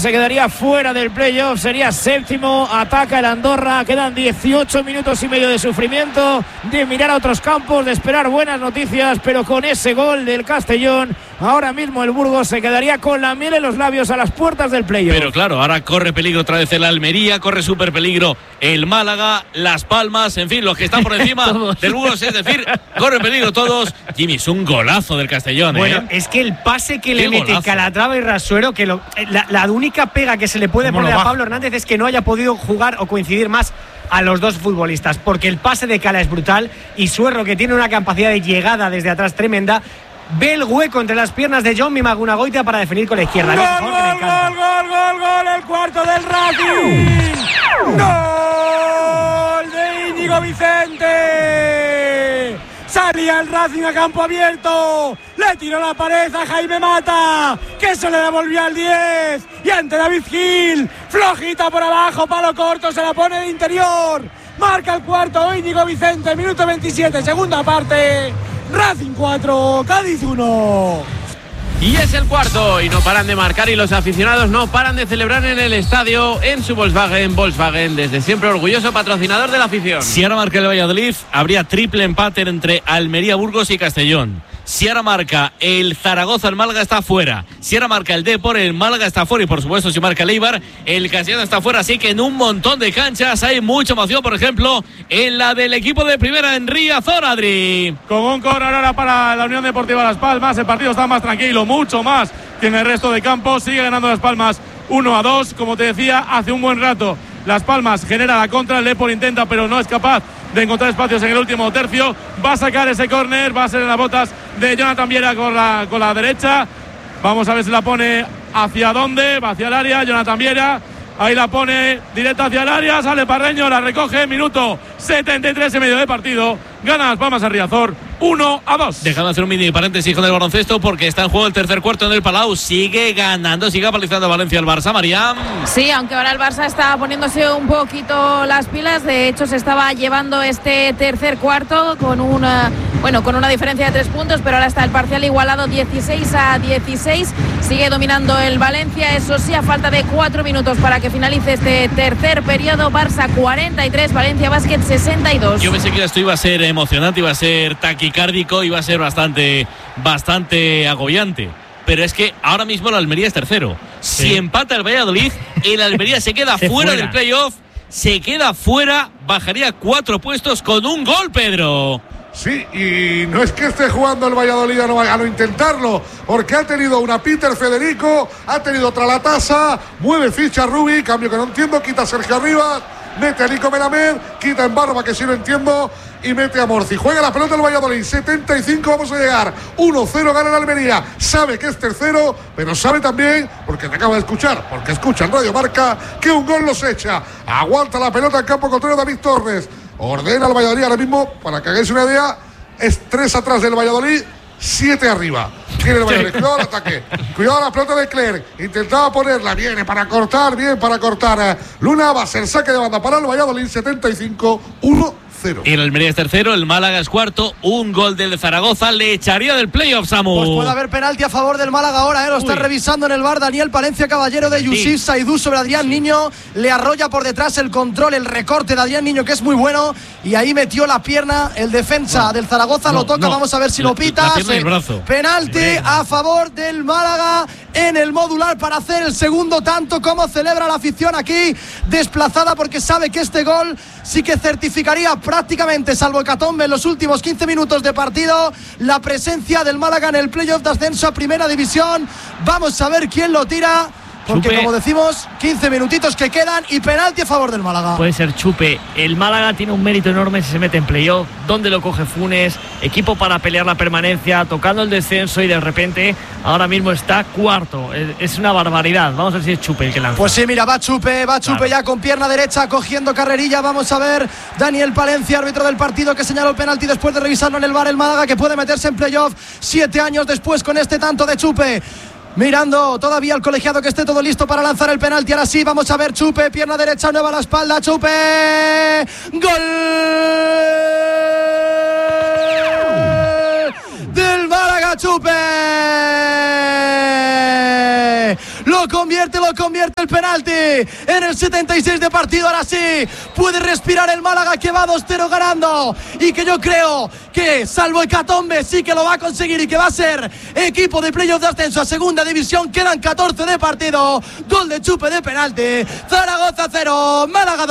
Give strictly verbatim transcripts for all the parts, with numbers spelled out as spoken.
se quedaría fuera del playoff, sería séptimo. Ataca el Andorra, quedan dieciocho minutos y medio de sufrimiento, de mirar a otros campos, de esperar buenas noticias, pero con ese gol del Castellón, ahora mismo el Burgos se quedaría con la miel en los labios a las puertas del playoff. Pero claro, ahora corre peligro otra vez el Almería, corre súper peligro el Málaga, Las Palmas, en fin, los que están por encima del Burgos, es decir, corre peligro todos. Jimmy, es un golazo del Castellón. Bueno, ¿eh? es que el pase que Qué le mete golazo. Calatrava y Rasuero, que lo, la, la única pega que se le puede poner a Pablo Hernández es que no haya podido jugar o coincidir más a los dos futbolistas, porque el pase de Cala es brutal y Suerro, que tiene una capacidad de llegada desde atrás tremenda, ve el hueco entre las piernas de John Mimagunagoitia para definir con la izquierda. ¡Gol, Por favor, que me gol, encanta. gol, gol, gol! El cuarto del Racing. ¡Gol de Íñigo Vicente! Salía el Racing a campo abierto, le tiró la pared a Jaime Mata, que se le devolvió al diez, y ante David Gil, flojita por abajo, palo corto, se la pone de interior, marca el cuarto Íñigo Vicente, minuto veintisiete, segunda parte, Racing cuatro, Cádiz uno. Y es el cuarto y no paran de marcar y los aficionados no paran de celebrar en el estadio, en su Volkswagen. Volkswagen, desde siempre orgulloso patrocinador de la afición. Si ahora marca el Valladolid, habría triple empate entre Almería, Burgos y Castellón. Si ahora marca el Zaragoza, el Málaga está fuera. Si ahora marca el Depor, el Málaga está fuera. Y por supuesto, si marca el Eibar, el Castellón está fuera. Así que en un montón de canchas hay mucha emoción. Por ejemplo, en la del equipo de primera en Riazor, Adri. Con un cobro ahora para la Unión Deportiva Las Palmas. El partido está más tranquilo, mucho más que en el resto de campos. Sigue ganando Las Palmas uno a dos. Como te decía, hace un buen rato Las Palmas genera la contra. El Depor intenta, pero no es capaz de encontrar espacios en el último tercio. Va a sacar ese córner, va a ser en las botas de Jonathan Viera con la, con la derecha. Vamos a ver si la pone hacia dónde, va hacia el área, Jonathan Viera. Ahí la pone directa hacia el área, sale Parreño, la recoge, minuto setenta y tres y medio de partido. Gana Las Palmas a Riazor, uno a dos. Dejando hacer un mini paréntesis con el baloncesto porque está en juego el tercer cuarto en el Palau. Sigue ganando, sigue apalizando a Valencia el Barça, Mariam. Sí, aunque ahora el Barça está poniéndose un poquito las pilas. De hecho, se estaba llevando este tercer cuarto con una, bueno, con una diferencia de tres puntos, pero ahora está el parcial igualado dieciséis a dieciséis. Sigue dominando el Valencia, eso sí, a falta de cuatro minutos para que finalice este tercer periodo. Barça cuarenta y tres, Valencia Basket sesenta y dos. Yo pensé que esto iba a ser emocionante, iba a ser taquicárdico, iba a ser bastante, bastante agobiante. Pero es que ahora mismo el Almería es tercero. Sí. Si empata el Valladolid, el Almería se queda se fuera, fuera del playoff, se queda fuera, bajaría cuatro puestos con un gol, Pedro. Sí, y no es que esté jugando el Valladolid a no, a no intentarlo, porque ha tenido una Peter Federico, ha tenido otra la tasa, mueve ficha Rubi, cambio que no entiendo, quita a Sergio Rivas, mete a Nico Melamed, quita en Barba, que sí lo entiendo, y mete a Morci. Juega la pelota el Valladolid, setenta y cinco, vamos a llegar, uno cero gana el Almería, sabe que es tercero, pero sabe también, porque te acaba de escuchar, porque escucha en Radio Marca, que un gol los echa, aguanta la pelota en campo contrario David Torres, ordena al Valladolid ahora mismo, para que hagáis una idea, es tres atrás del Valladolid, siete arriba. Tiene el Valladolid, cuidado al ataque, cuidado a la pelota de Cler, intentaba ponerla, viene para cortar, bien para cortar. Luna va a ser saque de banda para el Valladolid, setenta y cinco, uno cero. Y el Almería es tercero, el Málaga es cuarto, un gol del Zaragoza le echaría del playoff, Samu. Pues puede haber penalti a favor del Málaga ahora, ¿eh? Lo está Uy. revisando en el V A R Daniel Palencia, caballero de Yusif Saidú sobre Adrián Niño, le arrolla por detrás el control, el recorte de Adrián Niño, que es muy bueno, y ahí metió la pierna el defensa no, del Zaragoza, no, lo toca, no. Vamos a ver si la, lo pita. La pierna y el brazo. Penalti sí, a favor del Málaga en el modular para hacer el segundo tanto. Como celebra la afición aquí desplazada, porque sabe que este gol sí que certificaría prácticamente, salvo hecatombe en los últimos quince minutos de partido, la presencia del Málaga en el playoff de ascenso a Primera División. Vamos a ver quién lo tira, porque Chupe. Como decimos, quince minutitos que quedan y penalti a favor del Málaga. Puede ser Chupe. El Málaga tiene un mérito enorme si se mete en playoff. ¿Dónde lo coge Funes? Equipo para pelear la permanencia, tocando el descenso, y de repente ahora mismo está cuarto. Es una barbaridad. Vamos a ver si es Chupe el que lanza. Pues sí, mira, va Chupe, va Chupe claro. Ya con pierna derecha, cogiendo carrerilla. Vamos a ver, Daniel Palencia, árbitro del partido, que señaló el penalti después de revisarlo en el V A R. El Málaga, que puede meterse en playoff siete años después con este tanto de Chupe. Mirando todavía al colegiado que esté todo listo para lanzar el penalti. Ahora sí, vamos a ver Chupe, pierna derecha, nueva a la espalda, Chupe, gol del Málaga, Chupe. Lo convierte, lo convierte el penalti en el setenta y seis de partido. Ahora sí puede respirar el Málaga, que va dos cero ganando y que yo creo que, salvo hecatombe, sí que lo va a conseguir y que va a ser equipo de playoff de ascenso a segunda división. Quedan catorce de partido, gol de Chupe de penalti. Zaragoza cero, Málaga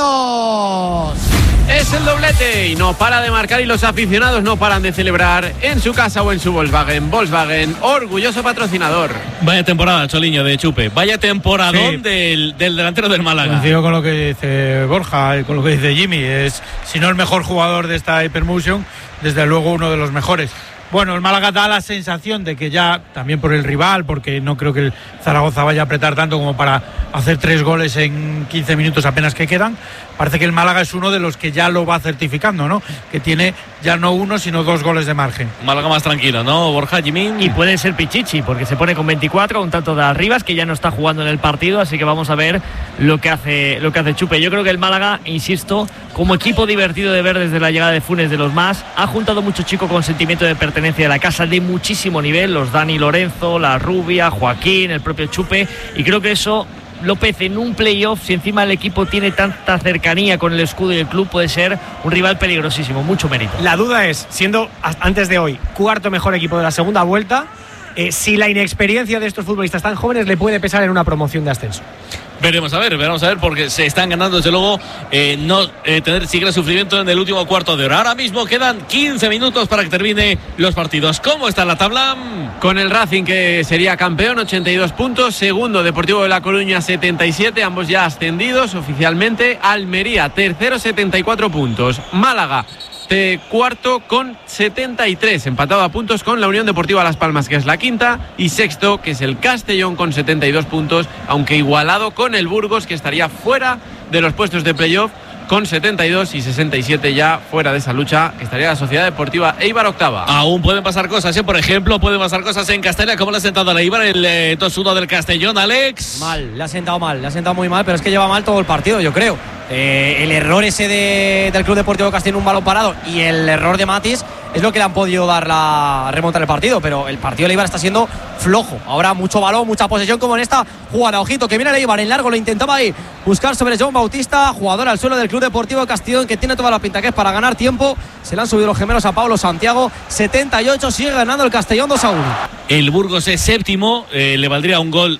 dos. Es el doblete y no para de marcar, y los aficionados no paran de celebrar en su casa o en su Volkswagen. Volkswagen, orgulloso patrocinador. Vaya temporada, Choliño, de Chupe. Vaya temporadón sí. del, del delantero del Málaga. Coincido con lo que dice Borja y con lo que dice Jimmy. Es, si no el mejor jugador de esta Hypermotion, desde luego uno de los mejores. Bueno, el Málaga da la sensación de que ya, también por el rival, porque no creo que el Zaragoza vaya a apretar tanto como para hacer tres goles en quince minutos apenas que quedan. Parece que el Málaga es uno de los que ya lo va certificando, ¿no? Que tiene ya no uno, sino dos goles de margen. Málaga más tranquilo, ¿no, Borja, Jimmy? Y puede ser Pichichi, porque se pone con veinticuatro, un tanto de Arribas, que ya no está jugando en el partido, así que vamos a ver lo que hace, lo que hace Chupe. Yo creo que el Málaga, insisto, como equipo divertido de ver desde la llegada de Funes, de los más, ha juntado mucho chico con sentimiento de pertenencia a la casa de muchísimo nivel, los Dani Lorenzo, la Rubia, Joaquín, el propio Chupe, y creo que eso, López, en un playoff, si encima el equipo tiene tanta cercanía con el escudo y el club, puede ser un rival peligrosísimo, mucho mérito. La duda es, siendo antes de hoy cuarto mejor equipo de la segunda vuelta, eh, si la inexperiencia de estos futbolistas tan jóvenes le puede pesar en una promoción de ascenso. Veremos a ver, veremos a ver, porque se están ganando desde luego eh, no eh, tener siquiera sufrimiento en el último cuarto de hora. Ahora mismo quedan quince minutos para que termine los partidos. ¿Cómo está la tabla? Con el Racing, que sería campeón, ochenta y dos puntos. Segundo, Deportivo de La Coruña, setenta y siete, ambos ya ascendidos oficialmente. Almería, tercero, setenta y cuatro puntos. Málaga, de cuarto con setenta y tres, empatado a puntos con la Unión Deportiva Las Palmas, que es la quinta, y sexto, que es el Castellón, con setenta y dos puntos, aunque igualado con el Burgos, que estaría fuera de los puestos de playoff con setenta y dos, y sesenta y siete ya fuera de esa lucha, que estaría la Sociedad Deportiva Eibar octava. Aún pueden pasar cosas, ¿eh? Por ejemplo, pueden pasar cosas en Castella. ¿Cómo le ha sentado a la Eibar el eh, dos uno del Castellón, Alex? Mal, le ha sentado mal, le ha sentado muy mal, pero es que lleva mal todo el partido, yo creo. Eh, el error ese de, del Club Deportivo Castellón, un balón parado, y el error de Matis es lo que le han podido dar la remontar el partido, pero el partido de Eibar está siendo flojo. Ahora mucho balón, mucha posesión, como en esta jugada. Ojito, que viene el Eibar en largo, lo intentaba ahí buscar sobre John Bautista, jugador al suelo del Club Deportivo Castellón, que tiene toda la pinta que es para ganar tiempo. Se le han subido los gemelos a Pablo Santiago, setenta y ocho, sigue ganando el Castellón dos a uno. El Burgos es séptimo, eh, le valdría un gol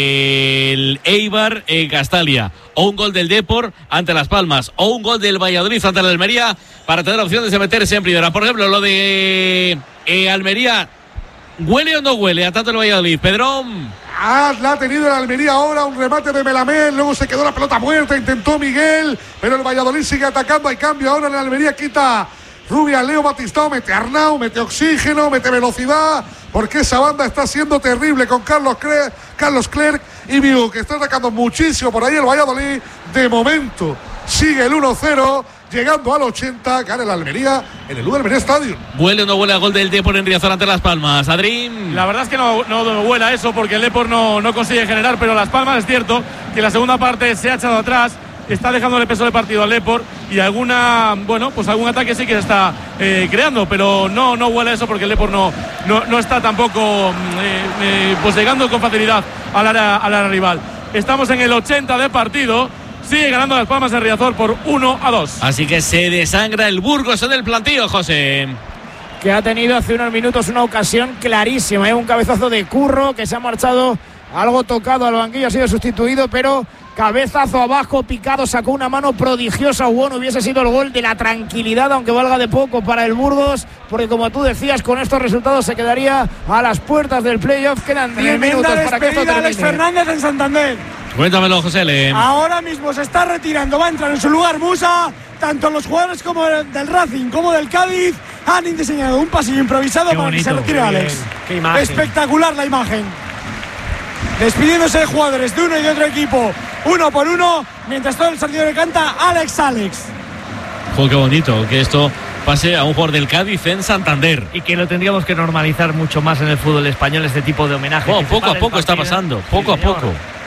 del Eibar en Castalia, o un gol del Depor ante Las Palmas, o un gol del Valladolid ante la Almería, para tener opciones de meterse en primera. Por ejemplo, lo de eh, Almería, ¿huele o no huele a tanto el Valladolid, Pedrón? Ah, la ha tenido el Almería ahora, un remate de Melamén, luego se quedó la pelota muerta, intentó Miguel, pero el Valladolid sigue atacando. Hay cambio ahora en el Almería, quita Rubia, Leo Batistao, mete Arnau, mete oxígeno, mete velocidad, porque esa banda está siendo terrible con Carlos Clerc, Carlos Clerc y Viu, que está atacando muchísimo por ahí el Valladolid. De momento sigue el uno cero, llegando al ochenta, gana el Almería en el U Almería Stadium. ¿Huele o no huele a gol del Depor en Riazor ante Las Palmas, Adrín? La verdad es que no, no, no huele a eso, porque el Depor no, no consigue generar, pero Las Palmas es cierto que la segunda parte se ha echado atrás, está dejándole peso de partido al Depor, y alguna, bueno, pues algún ataque sí que se está eh, creando, pero no, no huele a eso, porque el Depor no, no, no está tampoco eh, eh, pues llegando con facilidad al área, al área rival. Estamos en el ochenta de partido. Sigue ganando Las Palmas de Riazor por uno a dos. Así que se desangra el Burgos en el plantío, José. Que ha tenido hace unos minutos una ocasión clarísima, ¿eh? Un cabezazo de Curro que se ha marchado algo tocado al banquillo, ha sido sustituido, pero cabezazo abajo, picado, sacó una mano prodigiosa. Bueno, hubiese sido el gol de la tranquilidad, aunque valga de poco para el Burgos, porque como tú decías, con estos resultados se quedaría a las puertas del playoff. Quedan diez minutos para que esto termine. Alex Fernández en Santander. Cuéntamelo, José Le. Ahora mismo se está retirando, va a entrar en su lugar Musa. Tanto los jugadores como del Racing como del Cádiz han diseñado un pasillo improvisado para que se retire Alex. Qué imagen. Espectacular la imagen. Despidiéndose de jugadores de uno y de otro equipo, uno por uno, mientras todo el partido le canta Alex Alex. Oh, qué bonito que esto pase a un jugador del Cádiz en Santander. Y que lo tendríamos que normalizar mucho más en el fútbol español, este tipo de homenajes. Oh, poco a poco está pasando, poco sí, a poco.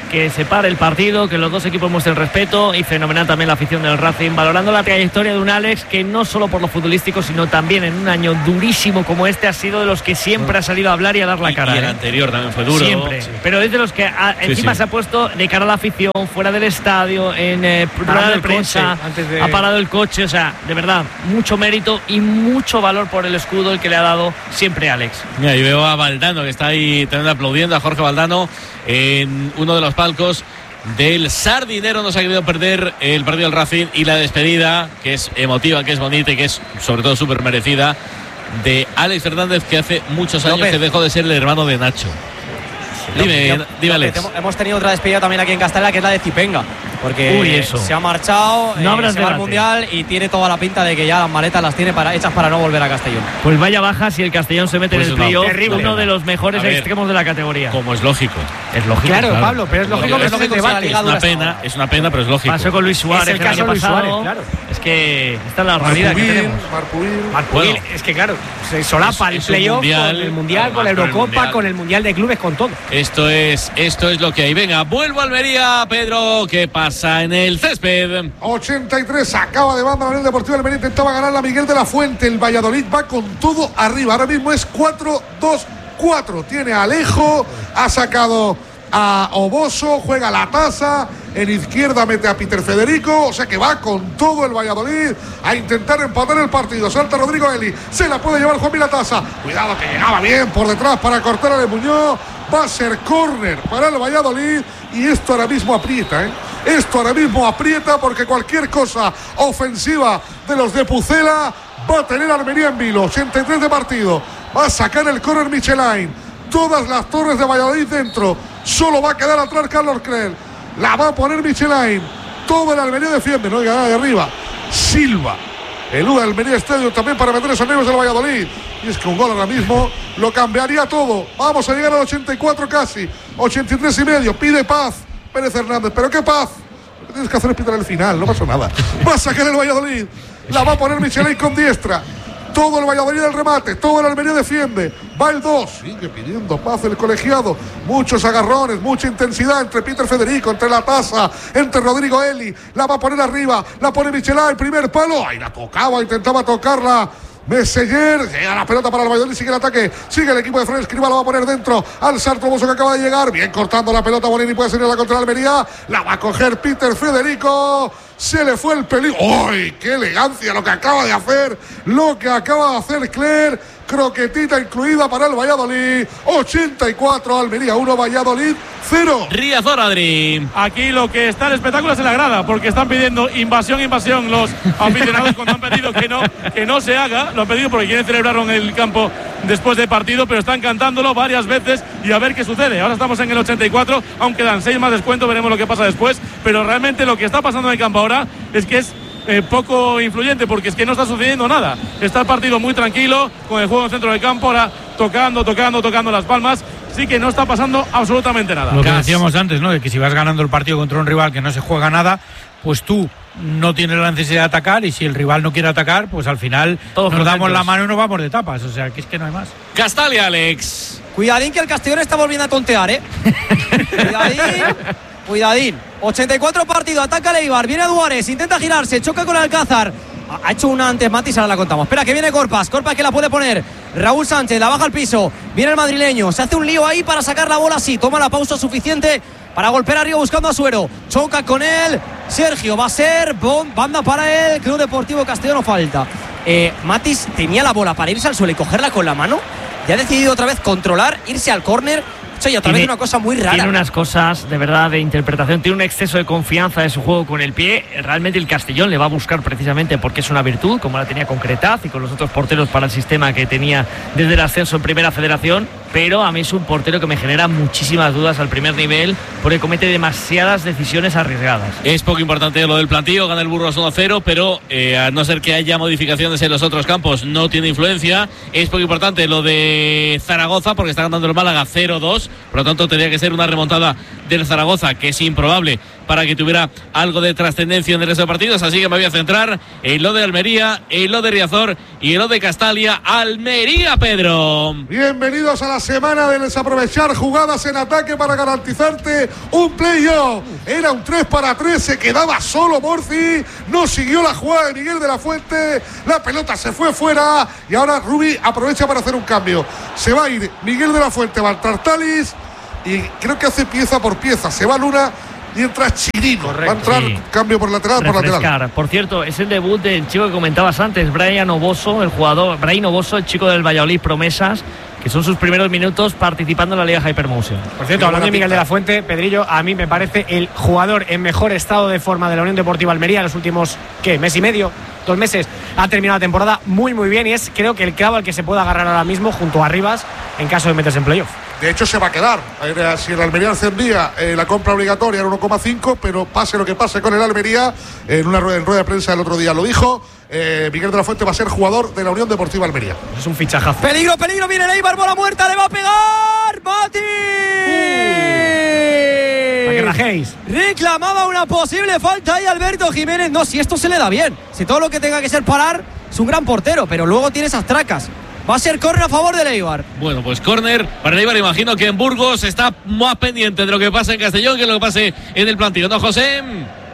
que se pare el partido, que los dos equipos muestren respeto, y fenomenal también la afición del Racing, valorando la trayectoria de un Alex que no solo por lo futbolístico, sino también en un año durísimo como este ha sido de los que siempre ha salido a hablar y a dar la cara. Y el ¿eh? anterior también fue duro. Siempre, sí. pero es de los que a, sí, encima sí. se ha puesto de cara a la afición, fuera del estadio, en eh, rueda de prensa, antes de... ha parado el coche, o sea, de verdad, mucho mérito y mucho valor por el escudo el que le ha dado siempre Alex. Mira, y veo a Valdano que está ahí también aplaudiendo, a Jorge Valdano en uno de los palcos del Sardinero. No se ha querido perder el partido del Racing y la despedida, que es emotiva, que es bonita y que es sobre todo súper merecida, de Alex Fernández, que hace muchos años López. que dejó de ser el hermano de Nacho. Dime, López, dime Alex. López, hemos tenido otra despedida también aquí en Castellana, que es la de Zipenga, porque Uy, eso. se ha marchado, No eh, abras se va al debate. Mundial y tiene toda la pinta de que ya las maletas las tiene para, hechas para no volver a Castellón. Pues vaya baja si el Castellón se mete Pues en el una playoff, terrible. uno de los mejores A ver, extremos de la categoría. Como es lógico. Es lógico. Claro, claro. Pablo, pero es lógico que es no se lógico que sea la debate. Liga Es una dura hasta pena, ahora. es una pena, pero es lógico. Pasó con Luis Suárez Es el el año caso Luis pasado. Suárez, claro. Es que esta es la realidad que Marpubil, tenemos. Marpubil. Marpubil, Bueno. es que claro, se solapa Es- el es un playoff mundial, con el Mundial, además con la con el Eurocopa, Mundial. con el Mundial de Clubes, con todo. Esto es, esto es lo que hay. Venga, vuelvo a Almería, Pedro. ¿Qué pasa en el césped? ochenta y tres, acaba de banda la Unión Deportiva Almería, intentaba ganar la Miguel de la Fuente. El Valladolid va con todo arriba. Ahora mismo es cuatro dos cuatro. Tiene a Alejo, ha sacado a Oboso, juega la Taza. En izquierda mete a Peter Federico, o sea que va con todo el Valladolid a intentar empatar el partido. Salta Rodrigo Eli, se la puede llevar Juan Milatasa. Cuidado que llegaba bien por detrás para cortar a De Muñoz. Va a ser córner para el Valladolid y esto ahora mismo aprieta, ¿eh? Esto ahora mismo aprieta porque cualquier cosa ofensiva de los de Pucela va a tener Almería en vilo. ochenta y tres de partido. Va a sacar el córner Michelin. Todas las torres de Valladolid dentro. Solo va a quedar atrás Carlos Creel. La va a poner Michelin. Todo el Almería defiende, no hay nada de arriba. Silva. El U de Almería Estadio también para meter esos amigos del Valladolid. Y es que un gol ahora mismo lo cambiaría todo. Vamos a llegar al ochenta y cuatro casi. ochenta y tres y medio. Pide paz Pérez Hernández. ¿Pero qué paz? Lo que tienes que hacer es pitar el final. No pasó nada. Va a sacar el Valladolid. La va a poner Michelin con diestra. Todo el Valladolid del remate, todo el Almería defiende. Va el dos, sigue pidiendo paz el colegiado. Muchos agarrones, mucha intensidad entre Peter Federico, entre la Taza, entre Rodrigo Eli. La va a poner arriba, la pone Michelin, primer palo. Ahí la tocaba, intentaba tocarla Meseguer, llega la pelota para el Valladolid, sigue el ataque, sigue el equipo de Fred Escribá, la va a poner dentro al Sarto Boso que acaba de llegar, bien cortando la pelota, Bonini puede salir a la contra de Almería, la va a coger Peter Federico, se le fue el peligro. ¡Uy! ¡Qué elegancia lo que acaba de hacer! Lo que acaba de hacer Cler, croquetita incluida para el Valladolid, ochenta y cuatro, Almería uno, Valladolid cero. Riazor, Adri. Aquí lo que está el espectáculo es en la grada, porque están pidiendo invasión, invasión los aficionados cuando han pedido que no, que no se haga. Lo han pedido porque quieren celebrarlo en el campo después del partido, pero están cantándolo varias veces y a ver qué sucede. Ahora estamos en el ochenta y cuatro, aunque dan seis más descuento, veremos lo que pasa después. Pero realmente lo que está pasando en el campo ahora es que es Eh, poco influyente, porque es que no está sucediendo nada. Está el partido muy tranquilo, con el juego en el centro del campo, ahora tocando, tocando, tocando las palmas. Sí que no está pasando absolutamente nada. Lo que decíamos antes, ¿no? De que si vas ganando el partido contra un rival que no se juega nada, pues tú no tienes la necesidad de atacar, y si el rival no quiere atacar, pues al final Todos nos damos contentos. la mano y nos vamos de tapas. O sea, que es que no hay más. Castalia, Alex. Cuidadín que el Castellón está volviendo a tontear, ¿eh? Cuidadín, cuidadín. ochenta y cuatro partido, ataca Leibar, viene Duárez, intenta girarse, choca con Alcázar. Ha hecho una antes Matis, ahora la contamos. Espera, que viene Corpas, Corpas que la puede poner. Raúl Sánchez, la baja al piso. Viene el madrileño, se hace un lío ahí para sacar la bola así. Toma la pausa suficiente para golpear arriba buscando a Suero. Choca con él. Sergio, va a ser bon, banda para él. Club Deportivo Castellón, falta. Eh, Matis tenía la bola para irse al suelo y cogerla con la mano. Y ha decidido otra vez controlar, irse al córner. Y otra vez una cosa muy rara. Tiene unas cosas de verdad de interpretación, tiene un exceso de confianza de su juego con el pie. Realmente el Castellón le va a buscar precisamente porque es una virtud, como la tenía con Cretaz y con los otros porteros para el sistema que tenía desde el ascenso en Primera Federación. Pero a mí es un portero que me genera muchísimas dudas al primer nivel porque comete demasiadas decisiones arriesgadas. Es poco importante lo del plantío, gana el Burgos uno a cero, pero eh, a no ser que haya modificaciones en los otros campos, no tiene influencia. Es poco importante lo de Zaragoza porque está ganando el Málaga cero dos, por lo tanto tendría que ser una remontada del Zaragoza, que es improbable para que tuviera algo de trascendencia en el resto de partidos. Así que me voy a centrar en lo de Almería, en lo de Riazor y en lo de Castalia. Almería, Pedro. Bienvenidos a la semana de desaprovechar jugadas en ataque para garantizarte un playoff. Era un tres para tres, se quedaba solo Morci, no siguió la jugada de Miguel de la Fuente, la pelota se fue fuera y ahora Rubi aprovecha para hacer un cambio. Se va a ir Miguel de la Fuente, va a Tartalis y creo que hace pieza por pieza. Se va Luna y entra Chirino. Correcto. Va a entrar sí. Cambio por lateral, Refrescar. por lateral. Por cierto, es el debut del chico que comentabas antes, Brian Oboso, el jugador, Brian Oboso, el chico del Valladolid Promesas, que son sus primeros minutos participando en la Liga Hypermotion. Por cierto, hablando de Miguel de la Fuente, Pedrillo, a mí me parece el jugador en mejor estado de forma de la Unión Deportiva Almería en los últimos, ¿qué? Mes y medio, dos meses. Ha terminado la temporada muy, muy bien y es, creo que el clavo al que se puede agarrar ahora mismo junto a Rivas en caso de meterse en playoff. De hecho, se va a quedar. Si el Almería ascendía, eh, la compra obligatoria era uno coma cinco, pero pase lo que pase con el Almería, en una rueda, en rueda de prensa el otro día lo dijo, eh, Miguel de la Fuente va a ser jugador de la Unión Deportiva Almería. Es un fichajazo. Peligro, peligro, viene Leibar, bola muerta, le va a pegar Mati. Uh. Para que rajéis. Reclamaba una posible falta ahí Alberto Jiménez. No, si esto se le da bien, si todo lo que tenga que ser parar, es un gran portero, pero luego tiene esas tracas. Va a ser córner a favor de Leibar. Bueno, pues córner para Leibar. Imagino que en Burgos está más pendiente de lo que pasa en Castellón que lo que pase en el plantillo, ¿no, José?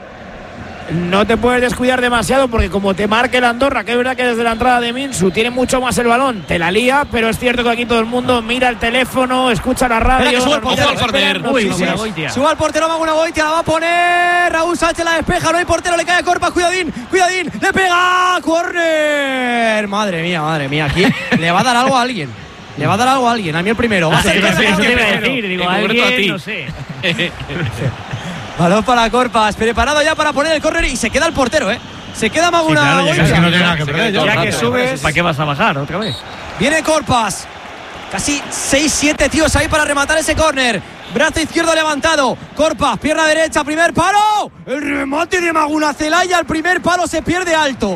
No te puedes descuidar demasiado porque como te marque el Andorra, que es verdad que desde la entrada de Minsu tiene mucho más el balón, te la lía, pero es cierto que aquí todo el mundo mira el teléfono, escucha la radio. Sube al portero, Uy, sí, sí. Sube al portero, Maguna Goitia, la va a poner Raúl Sánchez, la despeja, no hay portero, le cae a Corpas, cuidadín, cuidadín, le pega, córner. Madre mía, madre mía, aquí le va a dar algo a alguien. Le va a dar algo a alguien, a mí el primero. Va a ser eso te iba a decir, digo, a alguien, no sé. Balón para Corpas, preparado ya para poner el córner y se queda el portero, ¿eh? Se queda Maguna. Sí, claro, ya, que no tiene nada que perder, ya, ya que subes. ¿Para qué vas a bajar otra vez? Viene Corpas. Casi seis siete tíos ahí para rematar ese córner. Brazo izquierdo levantado. Corpas, pierna derecha, primer palo. El remate de Maguna Celaya, el primer palo se pierde alto.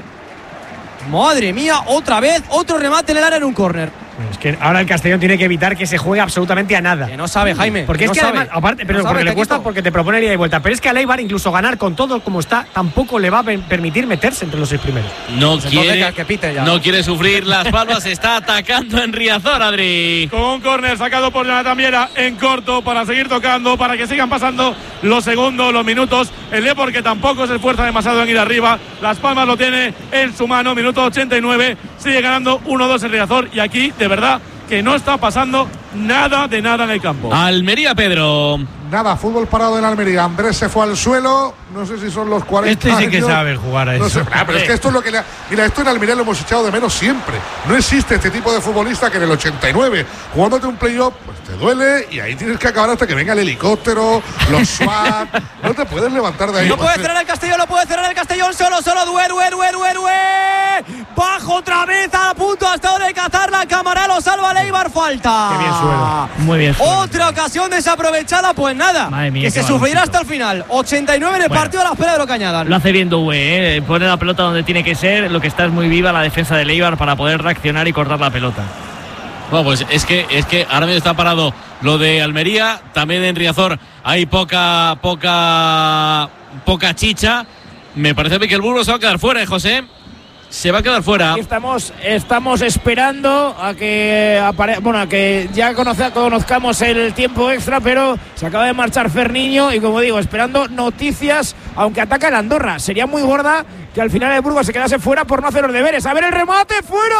Madre mía, otra vez, otro remate en el área en un córner. Es que ahora el Castellón tiene que evitar que se juegue absolutamente a nada. Que no sabe, Jaime. Porque no es que sabe. además, aparte, pero no porque sabe, le cuesta, porque te propone el ida y vuelta. Pero es que a Leibar incluso ganar con todo como está, tampoco le va a permitir meterse entre los seis primeros. No pues quiere, que pite ya. no quiere sufrir Las Palmas, está atacando en Riazor, Adri. Con un córner sacado por Jonathan Viera en corto para seguir tocando, para que sigan pasando los segundos, los minutos. El Depor que tampoco se esfuerza demasiado en ir arriba. Las Palmas lo tiene en su mano, minuto ochenta y nueve. Sigue ganando uno dos en Riazor y aquí, de verdad, que no está pasando nada de nada en el campo. Almería, Pedro. Nada, fútbol parado en Almería. Andrés se fue al suelo. No sé si son los cuarenta Este sí que años. sabe jugar a eso. No sé, ah, pero es que esto es lo que le ha, mira, esto en Almería lo hemos echado de menos siempre. No existe este tipo de futbolista que en el ochenta y nueve, jugándote un playoff, pues te duele y ahí tienes que acabar hasta que venga el helicóptero, los SWAT. No te puedes levantar de ahí. No puede cerrar el Castellón, no puede cerrar el Castellón. Solo, solo, Dué, Dué, Dué, Dué, Dué. Bajo otra vez a punto hasta ahora de cazar la cámara. Lo salva Leibar, falta. Qué bien suelo. Muy bien. Suelo. Otra ocasión desaprovechada, pues nada. Madre mía, que se sufrirá hasta el final. ochenta y nueve en el bueno, partido a la espera de lo que añadan. Lo hace bien Doué, ¿eh? Pone la pelota donde tiene que ser. Lo que está es muy viva la defensa de Leibar para poder reaccionar y cortar la pelota. Bueno, pues es que es que ahora mismo está parado lo de Almería. También en Riazor hay poca, poca, poca chicha. Me parece que el Burgos se va a quedar fuera, ¿eh, José? Se va a quedar fuera. Estamos, estamos esperando a que apare bueno, a que ya conoce conozcamos el tiempo extra, pero se acaba de marchar Ferniño y como digo, esperando noticias, aunque ataca el Andorra. Sería muy gorda que al final el Burgos se quedase fuera por no hacer los deberes. A ver el remate,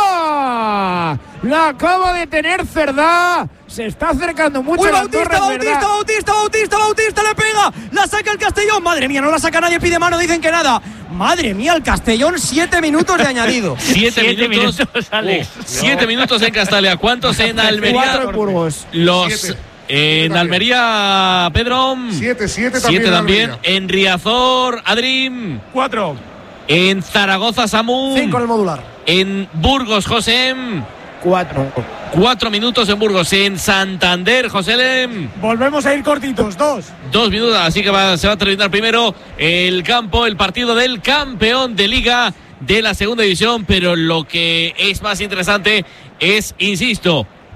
fuera. La acaba de tener Cerdá. Se está acercando mucho. Uy, el Bautista, Andorra, Bautista, Bautista, Bautista, Bautista, le pega. La saca el Castellón. Madre mía, no la saca nadie, pide mano, dicen que nada. Madre mía, el Castellón, siete minutos de añadido. Siete, siete minutos, minutos Alex. Oh, siete minutos en Castalia. ¿Cuántos en Almería? Cuatro en Burgos. Los Siete. en Siete Almería, Pedro. Siete, siete también. Siete en también. Almería. En Riazor, Adrim. Cuatro. En Zaragoza, Samu. Cinco en el modular. En Burgos, José. Cuatro. Cuatro minutos en Burgos. En Santander, José Lem. Volvemos a ir cortitos, dos. Dos minutos, así que va, se va a terminar primero el campo, el partido del campeón de Liga de la segunda división. Pero lo que es más interesante es, insisto,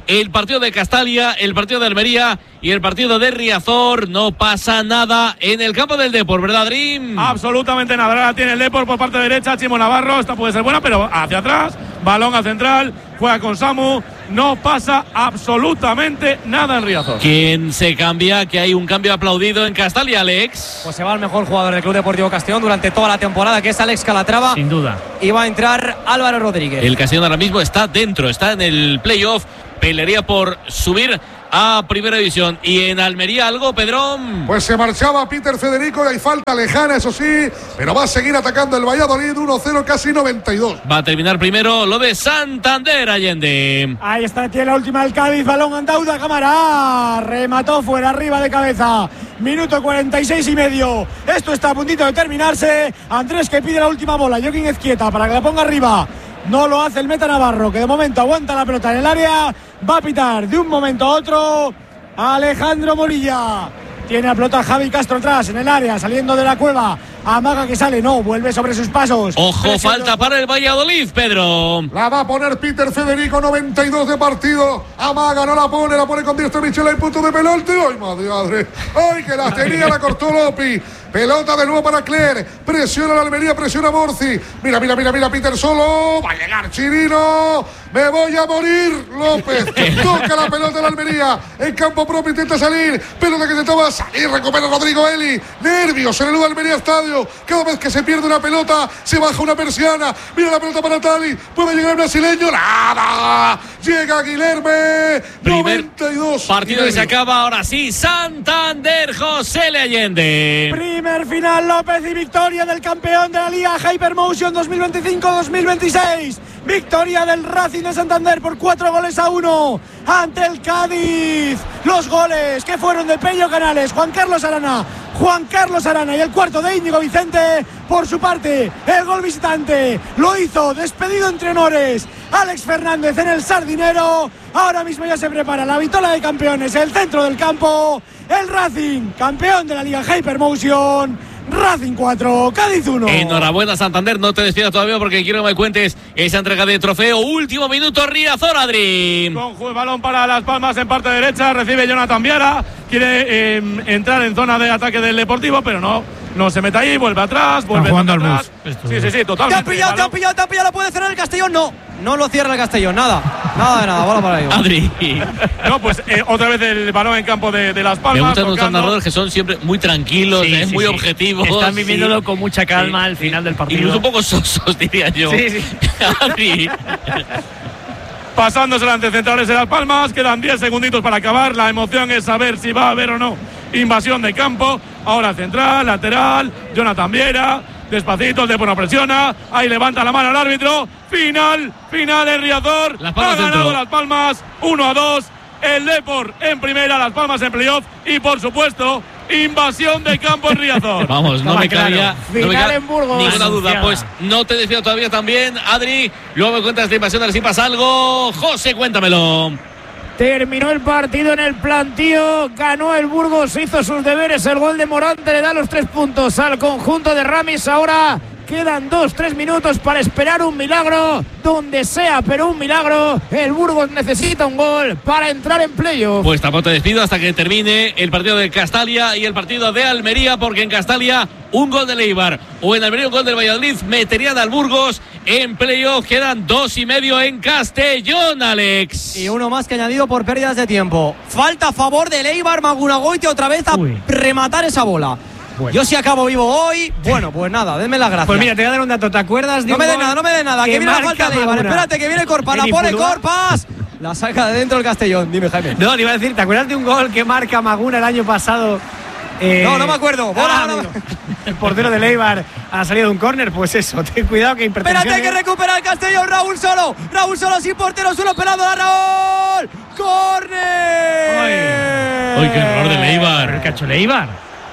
el partido de Castalia, el partido de Almería y el partido de Riazor. No pasa nada en el campo del Depor, ¿verdad, Dream? Absolutamente nada. Ahora tiene el Depor por parte derecha, Chimo Navarro. Esta puede ser buena, pero hacia atrás. Balón al central, juega con Samu. No pasa absolutamente nada en Riazor. ¿Quién se cambia? Que hay un cambio aplaudido en Castalia, Alex. Pues se va el mejor jugador del Club Deportivo Castellón durante toda la temporada, que es Alex Calatrava. Sin duda. Y va a entrar Álvaro Rodríguez. El Castellón ahora mismo está dentro, está en el playoff. Pelearía por subir a Primera División. ¿Y en Almería algo, Pedrón? Pues se marchaba Peter Federico y hay falta lejana, eso sí, pero va a seguir atacando el Valladolid. Uno cero, casi noventa y dos. Va a terminar primero lo de Santander, Allende. Ahí está, tiene la última el Cádiz. Balón Andauda, cámara. Remató fuera, arriba de cabeza. Minuto cuarenta y seis y medio. Esto está a puntito de terminarse. Andrés que pide la última bola. Joaquín Ezquieta para que la ponga arriba. No lo hace el meta Navarro, que de momento aguanta la pelota en el área. Va a pitar de un momento a otro Alejandro Molilla. Tiene la pelota Javi Castro atrás en el área, saliendo de la cueva. Amaga que sale, no, vuelve sobre sus pasos. Ojo, Presión falta para el Valladolid, Pedro. La va a poner Peter Federico, noventa y dos de partido. Amaga no la pone, la pone con Diestra Michel en punto de penalti. ¡Ay, madre, madre! ¡Ay, que la tenía, la cortó Lopi! Pelota de nuevo para Cler. Presiona la Almería, presiona Borzi. Mira, mira, mira, mira, Peter solo. Va a llegar Chirino. Me voy a morir, López. Toca la pelota de la Almería. En campo propio intenta salir. Pelota que intentaba salir. Recupera Rodrigo Eli. Nervios en el Almería Estadio. Cada vez que se pierde una pelota, se baja una persiana. Mira la pelota para Tali. Puede llegar el brasileño. Nada. Llega Guilherme. noventa y dos. Partido que se acaba ahora sí. Santander, José Le Allende. Primer final, López, y victoria del campeón de la Liga Hypermotion dos mil veinticinco dos mil veintiséis. Victoria del Racing de Santander por cuatro goles a uno ante el Cádiz. Los goles que fueron de Pello Canales, Juan Carlos Arana, Juan Carlos Arana y el cuarto de Íñigo Vicente. Por su parte, el gol visitante lo hizo despedido entre honores Alex Fernández en el Sardinero. Ahora mismo ya se prepara la vitola de campeones, el centro del campo. El Racing, campeón de la Liga Hypermotion. Racing cuatro, Cádiz uno. Enhorabuena, Santander. No te despidas todavía porque quiero que me cuentes esa entrega de trofeo. Último minuto, Riazor, Adri. Con el balón para Las Palmas en parte derecha. Recibe Jonathan Viera. Quiere eh, entrar en zona de ataque del Deportivo, pero no. No se mete ahí, vuelve atrás, vuelve jugando atrás. Al bus, sí, sí, sí, totalmente. Te ha pillado, te ha pillado, te ha pillado. ¿Lo puede cerrar el Castellón? No, no lo cierra el Castellón, nada. Nada de nada, bola para ello. Adri. No, pues eh, otra vez el balón en campo de, de Las Palmas. Me gustan nuestros narradores que son siempre muy tranquilos, sí, eh, sí, muy sí. objetivos. Están viviéndolo sí. con mucha calma sí, al final del partido. Incluso un poco sosos, diría yo. Sí, sí. Adri. Pasándose ante centrales de Las Palmas, quedan diez segunditos para acabar. La emoción es saber si va a haber o no invasión de campo. Ahora central, lateral, Jonathan Viera, despacito, el Depor no presiona, ahí levanta la mano el árbitro. Final, final en Riazor. Las Palmas ha ganado dentro. Las Palmas uno a dos. El Depor en primera, Las Palmas en playoff y por supuesto invasión de campo en Riazor. Vamos, no me cabía no Final en Burgos. ninguna duda. Pues no te despido todavía también, Adri. Luego me cuentas de invasión, a ver si pasa algo. José, cuéntamelo. Terminó el partido en el plantío, ganó el Burgos, hizo sus deberes, el gol de Morante le da los tres puntos al conjunto de Ramis. Ahora quedan dos, tres minutos para esperar un milagro, donde sea, pero un milagro. El Burgos necesita un gol para entrar en playoff. Pues tampoco te despido hasta que termine el partido de Castalia y el partido de Almería, porque en Castalia un gol de Eibar o en Almería un gol del Valladolid meterían al Burgos en playoff. Quedan dos y medio en Castellón, Alex. Y uno más que añadido por pérdidas de tiempo. Falta a favor del Eibar. Magunagoiti otra vez a Uy. rematar esa bola. Bueno. Yo si acabo vivo hoy, bueno, pues nada, denme las gracias. Pues mira, te voy a dar un dato, ¿te acuerdas de No un me dé gol nada, no me dé nada, que, que viene la marca falta de Eibar. Maguna? Espérate, que viene Corpas, la ¿En pone Ipurúa? Corpas. La saca de dentro el Castellón, dime Jaime. No, te iba a decir, ¿te acuerdas de un gol que marca Maguna el año pasado? Eh, No, no me acuerdo. Bola, ah, bola. amigo. El portero de Eibar ha salido de un córner, pues eso, ten cuidado que Espérate impresionante. que recupera el Castellón, Raúl solo. Raúl solo sin portero, solo pelado a Raúl. ¡Córner! Ay, qué error del Eibar. El cacho de Eibar.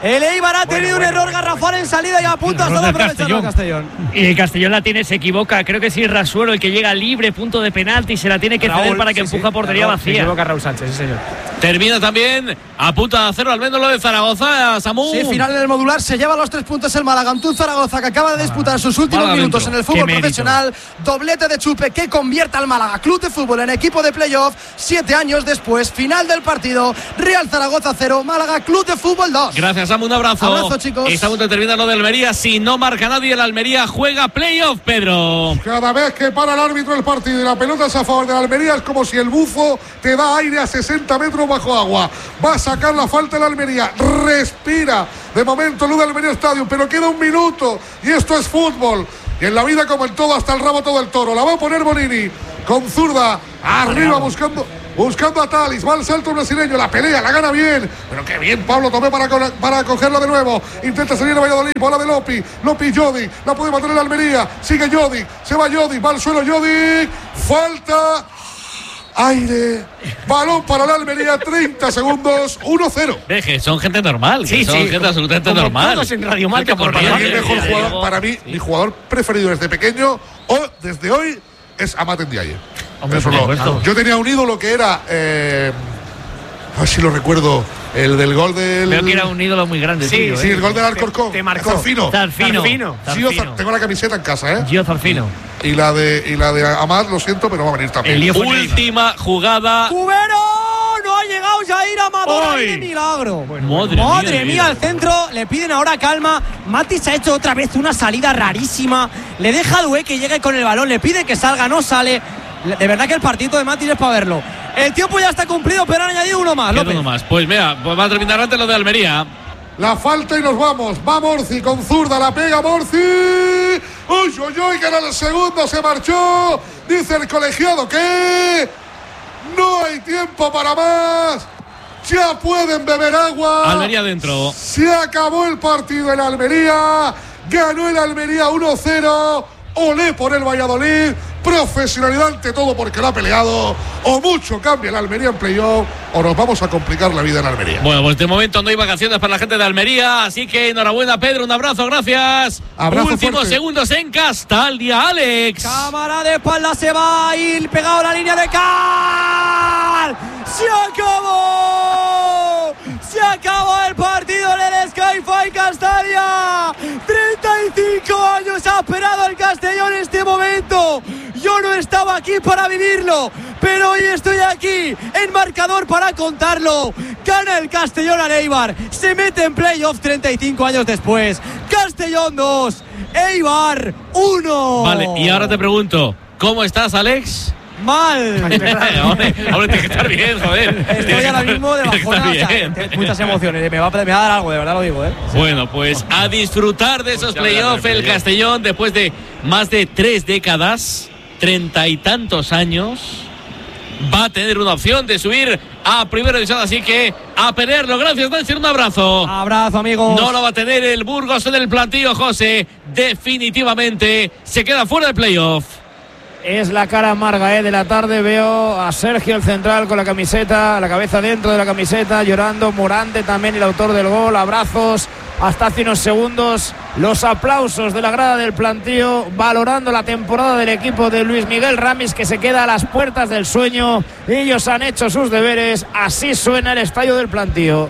El Eibar ha tenido bueno, un error bueno, garrafal en salida y a punto hasta de aprovecharlo el Castellón. Y el Castellón la tiene, se equivoca. Creo que sí, Rasuero el que llega libre, punto de penalti, se la tiene que Raúl, ceder para que sí, empuja sí, portería Raúl, vacía. Se equivoca Raúl Sánchez, sí señor. Termina también a punto de hacerlo al menos lo de Zaragoza, Samu. Sí, final en el modular, se lleva los tres puntos el Málaga. Un Zaragoza que acaba de disputar sus últimos Málaga minutos dentro. En el fútbol profesional. Doblete de Chupe que convierte al Málaga Club de Fútbol en equipo de playoff. Siete años después, final del partido. Real Zaragoza cero, Málaga Club de Fútbol dos. Gracias, Samu, un abrazo. Abrazo, chicos. Estamos de terminar lo de Almería. Si no marca nadie, el Almería juega playoff, Pedro. Cada vez que para el árbitro el partido y la pelota es a favor de la Almería, es como si el bufo te da aire a sesenta metros bajo agua. Va a sacar la falta el Almería. Respira. De momento, Luz de Almería Stadium, pero queda un minuto. Y esto es fútbol. Y en la vida, como en todo, hasta el rabo todo el toro. La va a poner Bonini con zurda. Arriba buscando. Buscando a Talis, va al salto brasileño, la pelea, la gana bien, pero qué bien Pablo Tomé para, para cogerla de nuevo, intenta salir a Valladolid, bola de Lopi, Lopi Jodi, la puede matar en la Almería, sigue Jodi, se va Jodi, va al suelo Jodi, falta, aire, balón para la Almería, treinta segundos, uno cero. Deje, son gente normal, sí, son sí, gente como, absolutamente como normal. Todos en Radio Marca por para mí, el mejor jugador, para mí sí. Mi jugador preferido desde pequeño, o desde hoy, es Amat Ndiaye. Hombre, Eso no. Yo tenía un ídolo que era, eh, a ver si lo recuerdo, el del gol del. Creo que era un ídolo muy grande. Sí, tío, sí, eh. el gol del Alcorcón. Te, te marcó. Zarfino. Zarfino. Zarfino. Zarfino. Zarfino. Tengo la camiseta en casa, ¿eh? Gio Zarfino. Y la de y la de Amat, lo siento, pero va a venir también. Última jugada. ¡Cubero! No ha llegado Jair Amador de milagro. Bueno, madre, madre mía, mía, al centro le piden ahora calma. Matis ha hecho otra vez una salida rarísima. Le deja a Dué que llegue con el balón, le pide que salga, no sale. De verdad que el partido de Matis es para verlo. El tiempo ya está cumplido, pero han añadido uno más. López. Uno más. Pues mira, pues va a terminar antes lo de Almería. La falta y nos vamos. Va Morci con zurda, la pega Morci. Uy, uy, uy, que era el segundo, se marchó. Dice el colegiado que no hay tiempo para más. Ya pueden beber agua. Almería dentro. Se acabó el partido en Almería. Ganó el Almería uno cero. Olé por el Valladolid. Profesionalidad ante todo porque lo ha peleado. O mucho cambia el Almería en playoff o nos vamos a complicar la vida en Almería. Bueno, pues de momento no hay vacaciones para la gente de Almería, así que enhorabuena, Pedro, un abrazo, gracias. Abrazo Últimos fuerte. segundos en Castalia, Alex. Cámara de espalda, se va a ir pegado a la línea de Cal. ¡Se acabó! ¡Se acabó el partido en el Sky-Fi Castalia! treinta y cinco años ha esperado el Castellón en este momento. Yo no estaba aquí para vivirlo, pero hoy estoy aquí en marcador para contarlo. Gana el Castellón al Eibar, se mete en playoff treinta y cinco años después. Castellón dos, Eibar uno. Vale, y ahora te pregunto, ¿cómo estás, Alex? Mal. hombre, hombre, tiene que estar bien, joder. Estoy ahora mismo de bajona, o sea, muchas emociones. Me va, me va a dar algo, de verdad lo digo, ¿eh? Bueno, pues a disfrutar de esos playoffs el Castellón después de más de tres décadas, treinta y tantos años, va a tener una opción de subir a primera división, así que a pelearlo. Gracias, Nancy, un abrazo. Abrazo, amigos. No lo va a tener el Burgos en el plantillo, José. Definitivamente se queda fuera del playoff. Es la cara amarga eh, de la tarde. Veo a Sergio, el central, con la camiseta, la cabeza dentro de la camiseta, llorando. Morante también, el autor del gol. Abrazos. Hasta hace unos segundos, los aplausos de la grada del plantío, valorando la temporada del equipo de Luis Miguel Ramis, que se queda a las puertas del sueño. Ellos han hecho sus deberes. Así suena el estadio del plantío.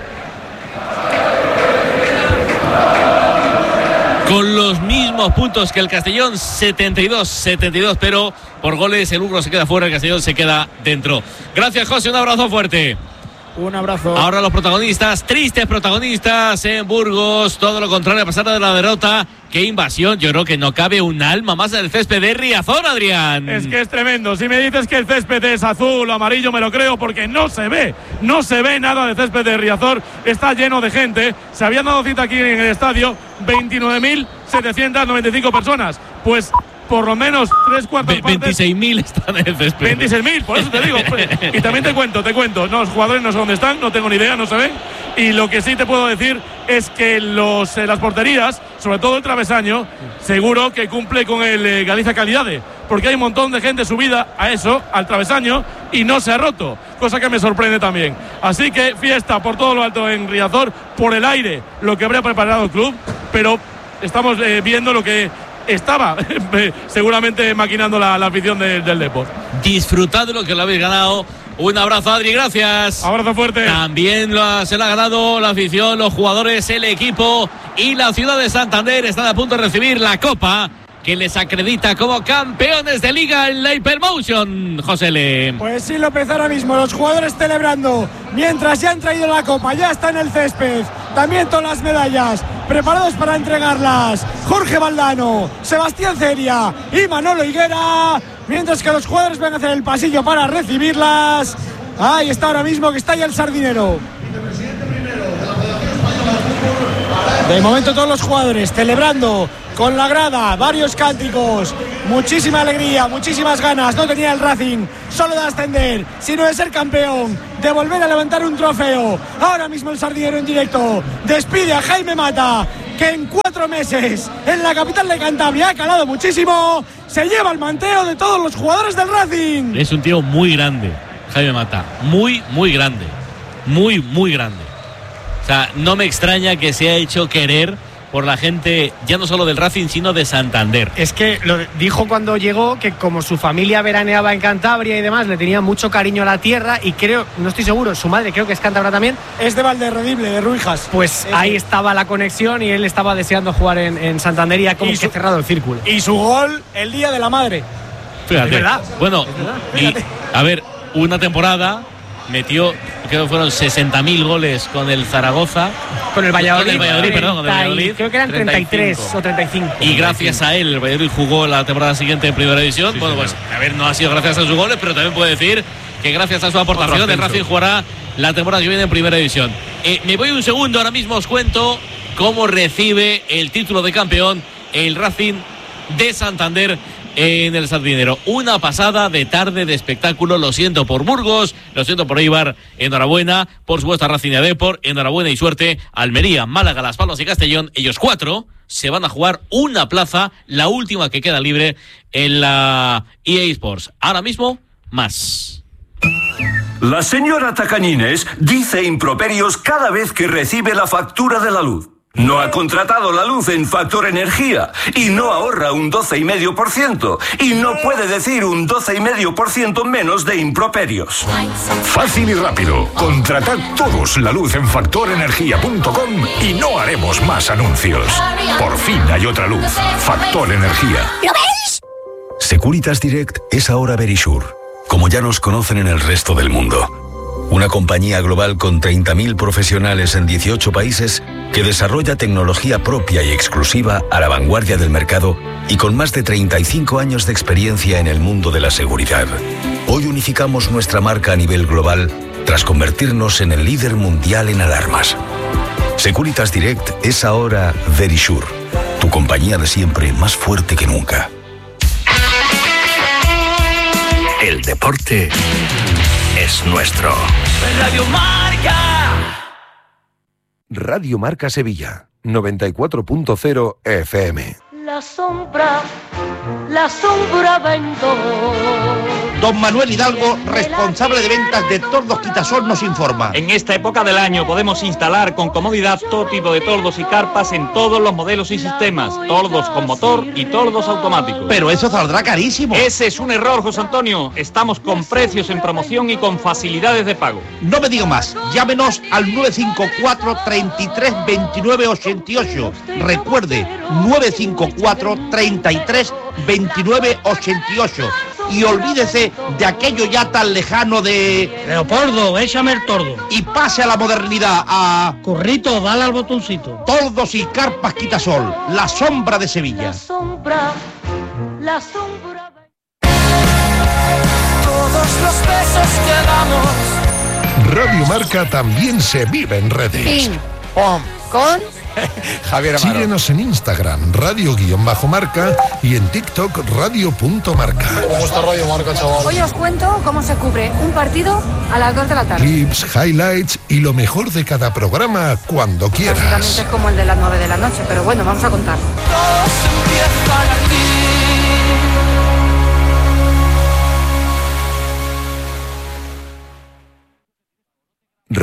Con los mismos puntos que el Castellón, setenta y dos setenta y dos, pero por goles el Burgos se queda fuera, el Castellón se queda dentro. Gracias, José, un abrazo fuerte. Un abrazo. Ahora los protagonistas, tristes protagonistas en Burgos, todo lo contrario a pesar de la derrota. Qué invasión, yo creo que no cabe un alma más en el césped de Riazor, Adrián. Es que es tremendo, si me dices que el césped es azul o amarillo me lo creo porque no se ve, no se ve nada de césped de Riazor, está lleno de gente, se habían dado cita aquí en el estadio veintinueve mil setecientas noventa y cinco personas, pues por lo menos tres cuartas partes. veintiséis mil están en el césped. veintiséis mil, por eso te digo. Y también te cuento, te cuento. No, los jugadores no sé dónde están, no tengo ni idea, no se ven. Y lo que sí te puedo decir es que los, eh, las porterías, sobre todo el travesaño, seguro que cumple con el eh, Galicia Calidades. Porque hay un montón de gente subida a eso, al travesaño, y no se ha roto, cosa que me sorprende también. Así que fiesta por todo lo alto en Riazor, por el aire, lo que habría preparado el club, pero estamos eh, viendo lo que estaba seguramente maquinando la, la afición de, del Depor. Disfrutad de lo que lo habéis ganado. Un abrazo, Adri, gracias. Abrazo fuerte. También lo ha, se lo ha ganado la afición, los jugadores, el equipo y la ciudad de Santander. Están a punto de recibir la copa que les acredita como campeones de liga en la Hypermotion, José Le. Pues sí, López, ahora mismo los jugadores celebrando, mientras ya han traído la copa, ya está en el césped, también todas las medallas, preparados para entregarlas. Jorge Valdano, Sebastián Ceria y Manolo Higuera, mientras que los jugadores van a hacer el pasillo para recibirlas. Ahí está ahora mismo, que está ya el sardinero. De momento todos los jugadores celebrando con la grada, varios cánticos, muchísima alegría, muchísimas ganas. No tenía el Racing solo de ascender, sino de ser campeón, de volver a levantar un trofeo. Ahora mismo el sardinero en directo despide a Jaime Mata, que en cuatro meses en la capital de Cantabria ha calado muchísimo. Se lleva el manteo de todos los jugadores del Racing. Es un tío muy grande, Jaime Mata, muy, muy grande, muy, muy grande. O sea, no me extraña que se ha hecho querer por la gente, ya no solo del Racing, sino de Santander. Es que lo dijo cuando llegó, que como su familia veraneaba en Cantabria y demás, le tenía mucho cariño a la tierra, y creo, no estoy seguro, su madre creo que es cántabra también. Es de Valderredible, de Ruijas. Pues es ahí estaba la conexión y él estaba deseando jugar en, en Santander y ha como y que su, cerrado el círculo. Y su gol el día de la madre. Fíjate. Es verdad. Bueno, es verdad. Fíjate. Y, a ver, una temporada metió, creo que fueron sesenta mil goles con el Zaragoza. Con el Valladolid. Con el Valladolid, treinta, perdón, con el Valladolid. Creo que eran treinta y tres o treinta y cinco. Y gracias a él, el Valladolid jugó la temporada siguiente en Primera División. Sí, bueno, pues, a ver, no ha sido gracias a sus goles, pero también puede decir que gracias a su aportación, el Racing jugará la temporada que viene en Primera División. Eh, me voy un segundo, ahora mismo os cuento cómo recibe el título de campeón el Racing de Santander en el Sardinero. Una pasada de tarde de espectáculo. Lo siento por Burgos, lo siento por Eibar. Enhorabuena, por supuesto, a Racing y a Depor. Enhorabuena y suerte. Almería, Málaga, Las Palmas y Castellón. Ellos cuatro se van a jugar una plaza, la última que queda libre en la E A Sports. Ahora mismo, más. La señora Tacañines dice improperios cada vez que recibe la factura de la luz. No ha contratado la luz en Factor Energía y no ahorra un doce coma cinco por ciento y no puede decir un doce coma cinco por ciento menos de improperios. Fácil y rápido. Contratad todos la luz en factor energía punto com y no haremos más anuncios. Por fin hay otra luz. Factor Energía. ¿Lo veis? Securitas Direct es ahora Verisure, como ya nos conocen en el resto del mundo. Una compañía global con treinta mil profesionales en dieciocho países que desarrolla tecnología propia y exclusiva a la vanguardia del mercado y con más de treinta y cinco años de experiencia en el mundo de la seguridad. Hoy unificamos nuestra marca a nivel global tras convertirnos en el líder mundial en alarmas. Securitas Direct es ahora Verisure, tu compañía de siempre más fuerte que nunca. El deporte es nuestro. Radio Marca. Radio Marca Sevilla, noventa y cuatro punto cero F M. La sombra, la sombra vendó. Don Manuel Hidalgo, responsable de ventas de Tordos Quitasol, nos informa. En esta época del año podemos instalar con comodidad todo tipo de tordos y carpas en todos los modelos y sistemas. Tordos con motor y tordos automáticos. Pero eso saldrá carísimo. Ese es un error, José Antonio. Estamos con precios en promoción y con facilidades de pago. No me digo más. Llámenos al nueve cinco cuatro, treinta y tres, veintinueve ochenta y ocho. Recuerde, nueve cinco cuatro, treinta y tres, veintinueve ochenta y ocho. Y olvídese de aquello ya tan lejano de... Leopoldo, échame el tordo. Y pase a la modernidad, a... Corrito, dale al botoncito. Tordos y carpas Quitasol, la sombra de Sevilla. La sombra, la sombra... Todos los besos que damos. Radio Marca también se vive en redes. Ping, pom, con... Javier Amaro. Síguenos en Instagram, radio-marca y en TikTok, radio.marca. ¿Cómo está Radio Marca, chaval? Hoy os cuento cómo se cubre un partido a las dos de la tarde. Clips, highlights y lo mejor de cada programa cuando quieras. Básicamente es como el de las nueve de la noche, pero bueno, vamos a contar. Todos empiezan aquí.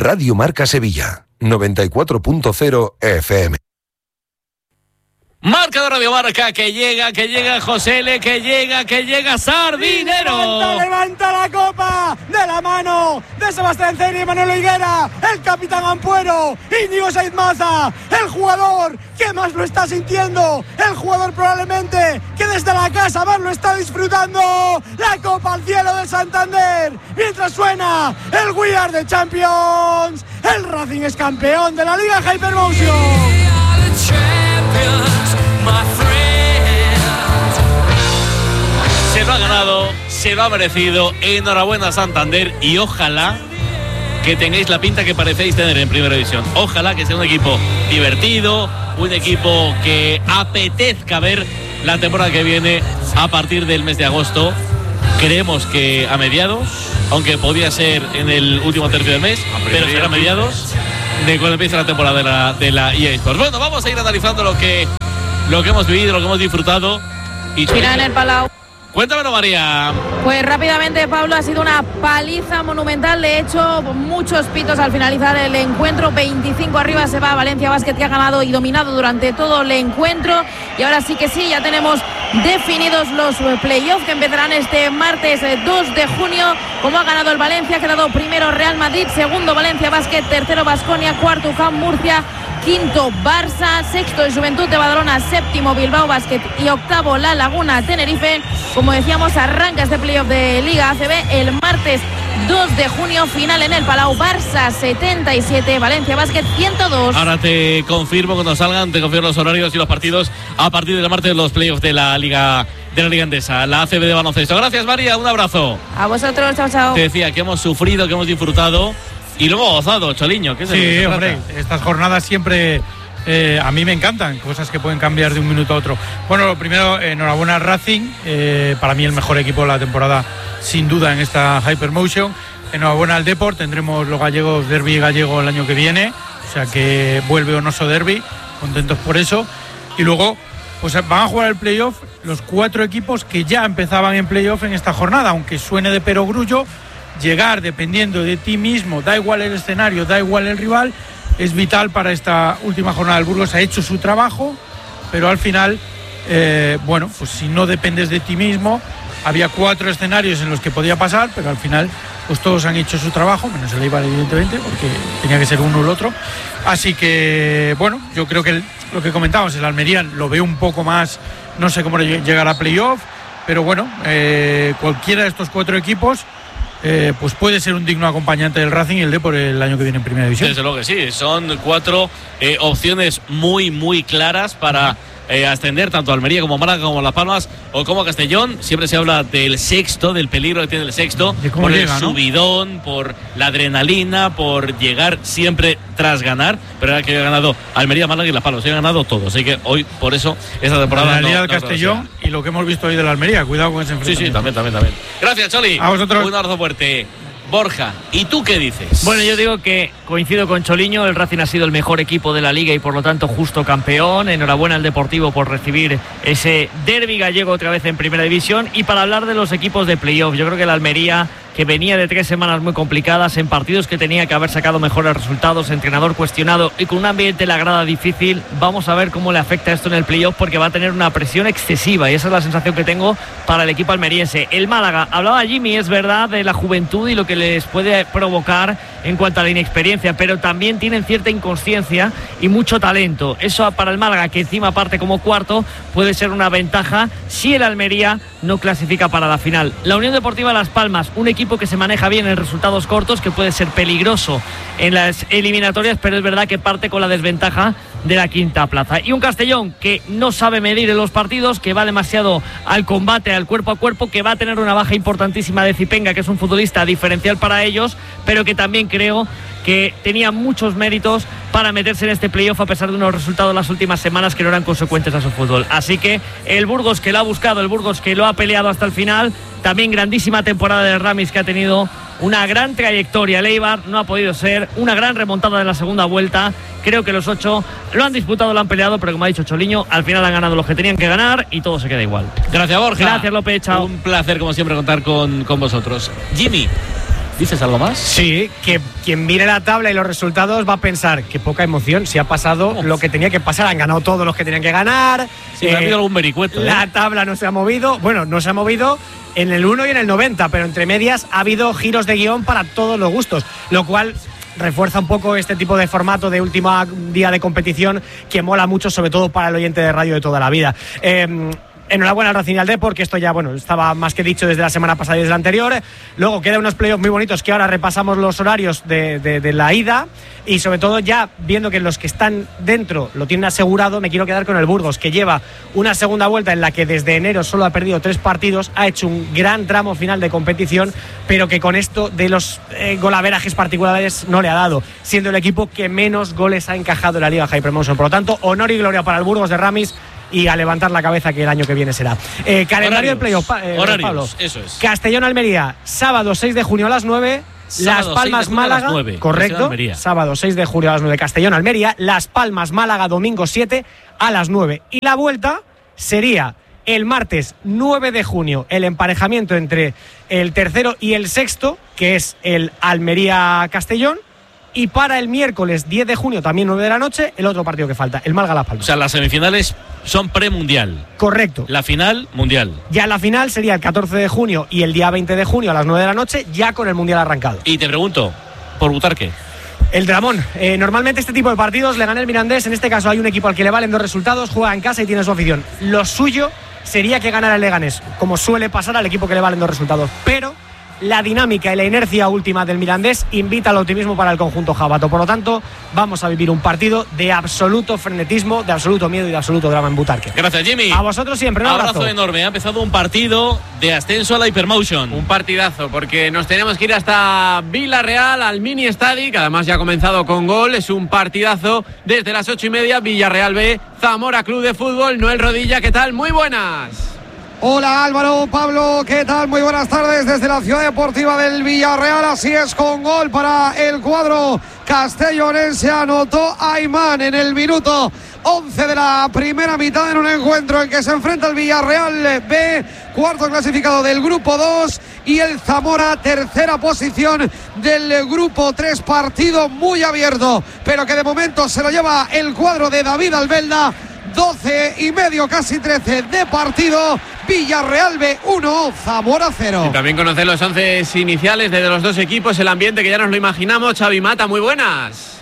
Radio Marca Sevilla, noventa y cuatro punto cero F M. Marca de Radio Marca, que llega, que llega José L, que llega, que llega Sardinero. Levanta, levanta la copa de la mano de Sebastián Ceni y Manolo Higuera, el capitán Ampuero, Íñigo Saiz Maza, el jugador que más lo está sintiendo, el jugador probablemente que desde la casa más lo está disfrutando. La copa al cielo de Santander, mientras suena el We Are the Champions. El Racing es campeón de la Liga Hypermotion. Se lo ha ganado, se lo ha merecido. Enhorabuena Santander y ojalá que tengáis la pinta que parecéis tener en Primera División. Ojalá que sea un equipo divertido, un equipo que apetezca ver la temporada que viene a partir del mes de agosto. Creemos que a mediados, aunque podría ser en el último tercio del mes, pero será a mediados de cuando empiece la temporada de la, de la E A Sports. Bueno, vamos a ir analizando lo que, lo que hemos vivido, lo que hemos disfrutado. Y Final en el Palau. Cuéntamelo, María. Pues rápidamente, Pablo, ha sido una paliza monumental. De hecho, muchos pitos al finalizar el encuentro. veinticinco arriba se va Valencia Basket, que ha ganado y dominado durante todo el encuentro. Y ahora sí que sí, ya tenemos definidos los playoffs que empezarán este martes dos de junio. Como ha ganado el Valencia, ha quedado primero Real Madrid, segundo Valencia Basket, tercero Baskonia, cuarto U C A M Murcia, quinto Barça, sexto el Juventud de Badalona, séptimo Bilbao Basket y octavo La Laguna Tenerife. Como decíamos, arranca este playoff de Liga A C B el martes dos de junio, final en el Palau. Barça setenta y siete, Valencia Basket ciento dos. Ahora te confirmo cuando salgan, te confirmo los horarios y los partidos a partir del martes, los playoffs de la Liga de la Liga Endesa, la A C B de baloncesto. Gracias, María, un abrazo. A vosotros, chao, chao. Te decía que hemos sufrido, que hemos disfrutado y lo hemos gozado, Choliño. ¿Qué es sí, hombre, estas jornadas siempre eh, a mí me encantan, cosas que pueden cambiar de un minuto a otro. Bueno, lo primero, enhorabuena al Racing, eh, para mí el mejor equipo de la temporada, sin duda, en esta Hypermotion. Enhorabuena al Depor, tendremos los gallegos, derbi gallego el año que viene, o sea que vuelve Onoso Derby, contentos por eso. Y luego, pues van a jugar el playoff los cuatro equipos que ya empezaban en playoff en esta jornada, aunque suene de perogrullo. Llegar dependiendo de ti mismo, da igual el escenario, da igual el rival, es vital para esta última jornada. El Burgos ha hecho su trabajo, pero al final, eh, bueno, pues si no dependes de ti mismo, había cuatro escenarios en los que podía pasar, pero al final pues todos han hecho su trabajo, menos el Eibar evidentemente, porque tenía que ser uno o el otro. Así que, bueno, yo creo que el, lo que comentábamos, el Almería lo veo un poco más, no sé cómo llegar a playoff, pero bueno, eh, cualquiera de estos cuatro equipos Eh, pues puede ser un digno acompañante del Racing y el Depor el año que viene en Primera División. Desde luego que sí, son cuatro eh, opciones muy muy claras para eh, ascender tanto a Almería como a Málaga como a Las Palmas o como a Castellón. Siempre se habla del sexto, del peligro que tiene el sexto, por llega, el subidón, ¿no? Por la adrenalina, por llegar siempre tras ganar, pero ahora que ha ganado Almería, Málaga y Las Palmas, se ha ganado todo, así que hoy por eso esta temporada la realidad no, del Castellón no y lo que hemos visto hoy de la Almería, cuidado con ese enfrentamiento. Sí, sí, también, también, también. Gracias, Choli. A vosotros. Un abrazo fuerte. Borja, ¿y tú qué dices? Bueno, yo digo que coincido con Choliño, el Racing ha sido el mejor equipo de la Liga y por lo tanto justo campeón. Enhorabuena al Deportivo por recibir ese derbi gallego otra vez en Primera División. Y para hablar de los equipos de playoff, yo creo que la Almería, que venía de tres semanas muy complicadas, en partidos que tenía que haber sacado mejores resultados, entrenador cuestionado y con un ambiente en la grada difícil, vamos a ver cómo le afecta esto en el playoff, porque va a tener una presión excesiva y esa es la sensación que tengo para el equipo almeriense. El Málaga, hablaba Jimmy, es verdad, de la juventud y lo que les puede provocar en cuanto a la inexperiencia, pero también tienen cierta inconsciencia y mucho talento. Eso para el Málaga, que encima parte como cuarto, puede ser una ventaja si el Almería no clasifica para la final. La Unión Deportiva Las Palmas, un equipo que se maneja bien en resultados cortos, que puede ser peligroso en las eliminatorias, pero es verdad que parte con la desventaja de la quinta plaza. Y un Castellón que no sabe medir en los partidos, que va demasiado al combate, al cuerpo a cuerpo, que va a tener una baja importantísima de Zipenga, que es un futbolista diferencial para ellos, pero que también creo que tenía muchos méritos para meterse en este playoff a pesar de unos resultados las últimas semanas que no eran consecuentes a su fútbol. Así que el Burgos que lo ha buscado, el Burgos que lo ha peleado hasta el final, también grandísima temporada de Ramis, que ha tenido una gran trayectoria. El Eibar no ha podido ser, una gran remontada en la segunda vuelta. Creo que los ocho lo han disputado, lo han peleado, pero como ha dicho Choliño, al final han ganado los que tenían que ganar y todo se queda igual. Gracias, Borja. Gracias, López. Chao. Un placer, como siempre, contar con, con vosotros. Jimmy. ¿Dices algo más? Sí, que quien mire la tabla y los resultados va a pensar que poca emoción, si ha pasado oh. lo que tenía que pasar, han ganado todos los que tenían que ganar. Sí, eh, ha habido algún vericueto. La ¿eh? tabla no se ha movido, bueno, no se ha movido en el uno y en el noventa, pero entre medias ha habido giros de guión para todos los gustos, lo cual refuerza un poco este tipo de formato de último día de competición que mola mucho, sobre todo para el oyente de radio de toda la vida. Eh, Enhorabuena al Racing y al Depor, que esto ya bueno estaba más que dicho desde la semana pasada y desde la anterior. Luego quedan unos playoffs muy bonitos que ahora repasamos los horarios de, de, de la ida y sobre todo ya viendo que los que están dentro lo tienen asegurado, me quiero quedar con el Burgos, que lleva una segunda vuelta en la que desde enero solo ha perdido tres partidos, ha hecho un gran tramo final de competición, pero que con esto de los eh, golaverajes particulares no le ha dado, siendo el equipo que menos goles ha encajado en la Liga Hypermotion. Por lo tanto, honor y gloria para el Burgos de Ramis y a levantar la cabeza que el año que viene será. Eh, calendario del playoff, eh, horarios, Pablo. Eso es. Castellón-Almería, sábado seis de junio a las nueve. Sábado, Las Palmas-Málaga, correcto. Sábado seis de junio a las nueve, Castellón-Almería. Las Palmas-Málaga, domingo siete a las nueve. Y la vuelta sería el martes nueve de junio, el emparejamiento entre el tercero y el sexto, que es el Almería-Castellón. Y para el miércoles diez de junio, también nueve de la noche, el otro partido que falta, el Málaga-Las Palmas. O sea, las semifinales son premundial. Correcto. La final, mundial. Ya la final sería el catorce de junio y el día veinte de junio a las nueve de la noche, ya con el mundial arrancado. Y te pregunto, ¿por Butarque? El Dramón. Eh, normalmente este tipo de partidos le gana el Mirandés. En este caso hay un equipo al que le valen dos resultados, juega en casa y tiene su afición. Lo suyo sería que ganara el Leganés, como suele pasar al equipo que le valen dos resultados. Pero la dinámica y la inercia última del Mirandés invita al optimismo para el conjunto jabato. Por lo tanto, vamos a vivir un partido de absoluto frenetismo, de absoluto miedo y de absoluto drama en Butarque. Gracias, Jimmy. A vosotros siempre, un abrazo. abrazo enorme. Ha empezado un partido de ascenso a la Hypermotion. Un partidazo, porque nos tenemos que ir hasta Villarreal, al Mini Estadi, que además ya ha comenzado con gol. Es un partidazo desde las ocho y media. Villarreal B, Zamora Club de Fútbol. Noel Rodilla, ¿qué tal? Muy buenas. Hola Álvaro, Pablo, ¿qué tal? Muy buenas tardes desde la Ciudad Deportiva del Villarreal. Así es, con gol para el cuadro castellonense. Anotó Aymán en el minuto once de la primera mitad en un encuentro en que se enfrenta el Villarreal B, cuarto clasificado del grupo dos, y el Zamora, tercera posición del grupo tres. Partido muy abierto, pero que de momento se lo lleva el cuadro de David Albelda. doce y medio, casi trece de partido. Villarreal B uno, Zamora cero. Y también conocer los once iniciales de los dos equipos, el ambiente que ya nos lo imaginamos. Xavi Mata, muy buenas.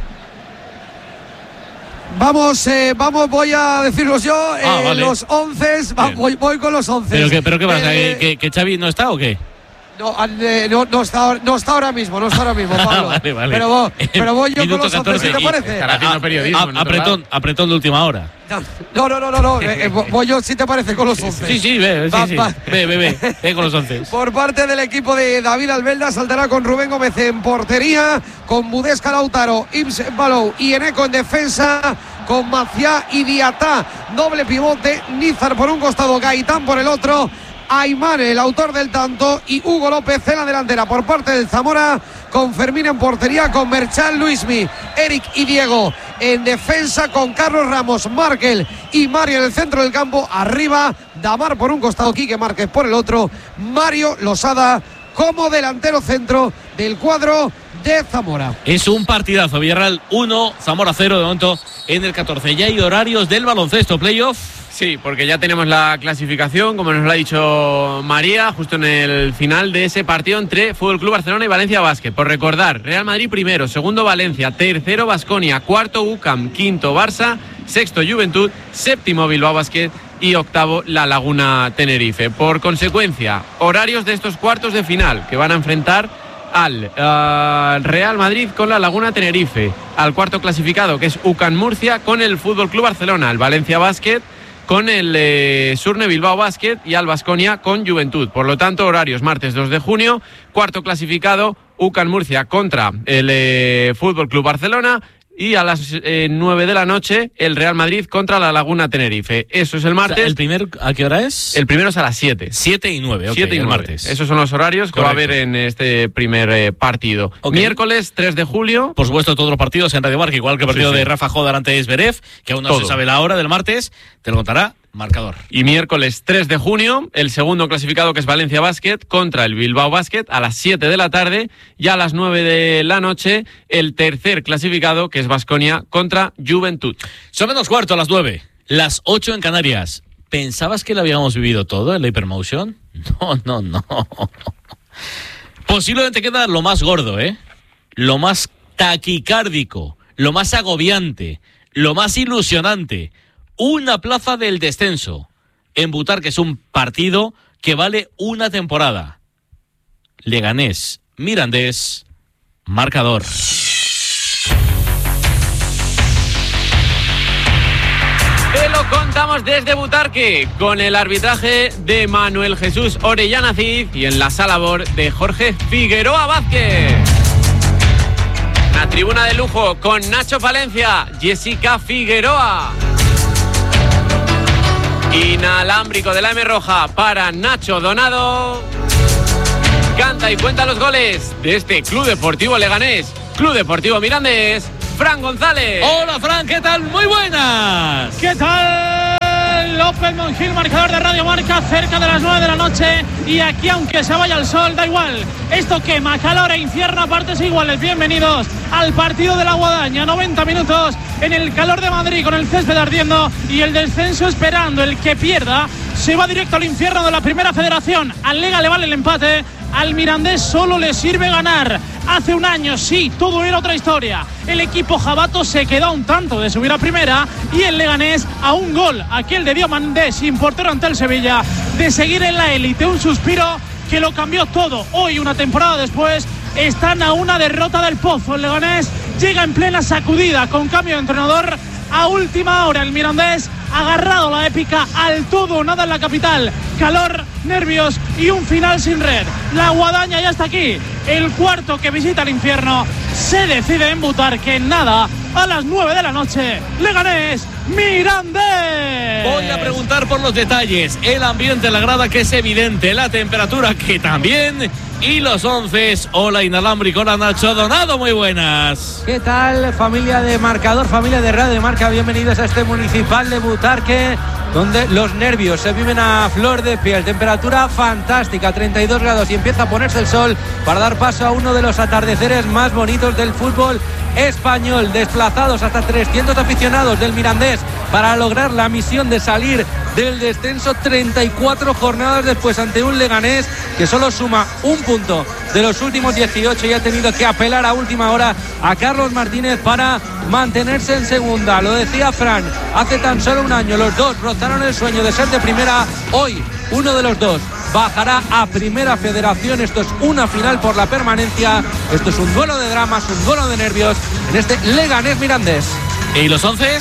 Vamos, eh, vamos, voy a decirlos yo. Ah, eh, vale. Los once, va, voy, voy con los once. ¿Pero qué, pero qué pasa? Eh, ¿Que, que, que Xavi no está o qué? No, eh, no, no, está, no está ahora mismo, no está ahora mismo, Pablo. vale, vale. Pero, voy, pero voy yo con los once, ¿sí te parece? Estará haciendo periodismo. A, apretón, apretón de última hora. No, no, no, no, no. eh, voy yo, si te parece, con los once. Sí, sí, ve, Va, sí, sí. va. ve, ve, ve, ve con los once. Por parte del equipo de David Albelda, saltará con Rubén Gómez en portería, con Budesca, Lautaro, Ims Balou y Eneco en defensa, con Maciá y Diatá, doble pivote, Nízar por un costado, Gaitán por el otro, Aymán, el autor del tanto, y Hugo López en la delantera. Por parte del Zamora, con Fermín en portería, con Merchán, Luismi, Eric y Diego en defensa, con Carlos Ramos, Markel y Mario en el centro del campo. Arriba, Damar por un costado, Quique Márquez por el otro, Mario Losada como delantero centro del cuadro de Zamora. Es un partidazo. Villarreal uno, Zamora cero de momento en el catorce. Ya hay horarios del baloncesto playoff. Sí, porque ya tenemos la clasificación, como nos lo ha dicho María, justo en el final de ese partido entre Fútbol Club Barcelona y Valencia Basket. Por recordar, Real Madrid primero, segundo Valencia, tercero Baskonia, cuarto U C A M, quinto Barça, sexto Juventud, séptimo Bilbao Basket y octavo La Laguna Tenerife. Por consecuencia, horarios de estos cuartos de final que van a enfrentar al uh, Real Madrid con La Laguna Tenerife, al cuarto clasificado que es U C A M Murcia con el Fútbol Club Barcelona, al Valencia Basket con el eh, Surne Bilbao Basket y al Baskonia con Juventud. Por lo tanto, horarios martes dos de junio, cuarto clasificado U C A M Murcia contra el eh, Fútbol Club Barcelona, y a las eh, nueve de la noche el Real Madrid contra La Laguna Tenerife. Eso es el martes. O sea, ¿el primer a qué hora es? El primero es a las siete. siete y nueve, ok, siete y el nueve. martes. Esos son los horarios que Correcto. va a haber en este primer eh, partido. Okay. Miércoles tres de julio. Por supuesto, todos los partidos en Radio Marca, igual que el partido Sí, sí. de Rafa Jodar ante Esberev, que aún no Todo. se sabe la hora del martes. Te lo contará marcador. Y miércoles tres de junio, el segundo clasificado, que es Valencia Basket, contra el Bilbao Basket a las siete de la tarde, y a las nueve de la noche el tercer clasificado, que es Baskonia, contra Juventud. Son menos cuarto a las nueve, las ocho en Canarias. ¿Pensabas que lo habíamos vivido todo en la Hypermotion? No, no, no. Posiblemente queda lo más gordo, ¿eh? Lo más taquicárdico, lo más agobiante, lo más ilusionante. Una plaza del descenso en Butarque, que es un partido que vale una temporada. Leganés, Mirandés, marcador. Te lo contamos desde Butarque, con el arbitraje de Manuel Jesús Orellana Cid y en la sala B O R de Jorge Figueroa Vázquez. La tribuna de lujo con Nacho Palencia, Jessica Figueroa. Inalámbrico de la M Roja para Nacho Donado. Canta y cuenta los goles de este Club Deportivo Leganés, Club Deportivo Mirandés, Fran González. Hola, Fran, ¿qué tal? Muy buenas. ¿Qué tal? López Monjil, marcador de Radio Marca, cerca de las nueve de la noche. Y aquí, aunque se vaya el sol, da igual. Esto quema, calor e infierno a partes iguales. Bienvenidos al partido de la Guadaña. noventa minutos en el calor de Madrid, con el césped ardiendo y el descenso esperando. El que pierda se va directo al infierno de la Primera Federación. Al Lega le vale el empate. Al Mirandés solo le sirve ganar. Hace un año, sí, todo era otra historia. El equipo jabato se quedó a un tanto de subir a primera y el Leganés a un gol, aquel de Diomandé sin portero ante el Sevilla, de seguir en la élite. Un suspiro que lo cambió todo. Hoy, una temporada después, están a una derrota del pozo. El Leganés llega en plena sacudida con cambio de entrenador a última hora. El Mirandés agarrado la épica al todo o nada en la capital. Calor, nervios y un final sin red. La Guadaña ya está aquí. El cuarto que visita el infierno se decide en Butarque. Nada, a las nueve de la noche. Leganés, Mirandés. Voy a preguntar por los detalles. El ambiente en la grada, que es evidente. La temperatura, que también. Y los once. Hola, inalámbrico. Hola, Nacho Donado. Muy buenas. ¿Qué tal, familia de Marcador, familia de Radio Marca? Bienvenidos a este municipal de Butarque, donde los nervios se viven a flor de piel. Temperatura fantástica, treinta y dos grados, y empieza a ponerse el sol para dar paso a uno de los atardeceres más bonitos del fútbol español. Desplazados hasta trescientos aficionados del Mirandés para lograr la misión de salir del descenso treinta y cuatro jornadas después, ante un Leganés que solo suma un punto de los últimos dieciocho y ha tenido que apelar a última hora a Carlos Martínez para mantenerse en segunda. Lo decía Fran, hace tan solo un año los dos rozaron el sueño de ser de primera. Hoy uno de los dos bajará a Primera Federación. Esto es una final por la permanencia. Esto es un duelo de dramas, un duelo de nervios en este Leganés Mirandés. ¿Y los once?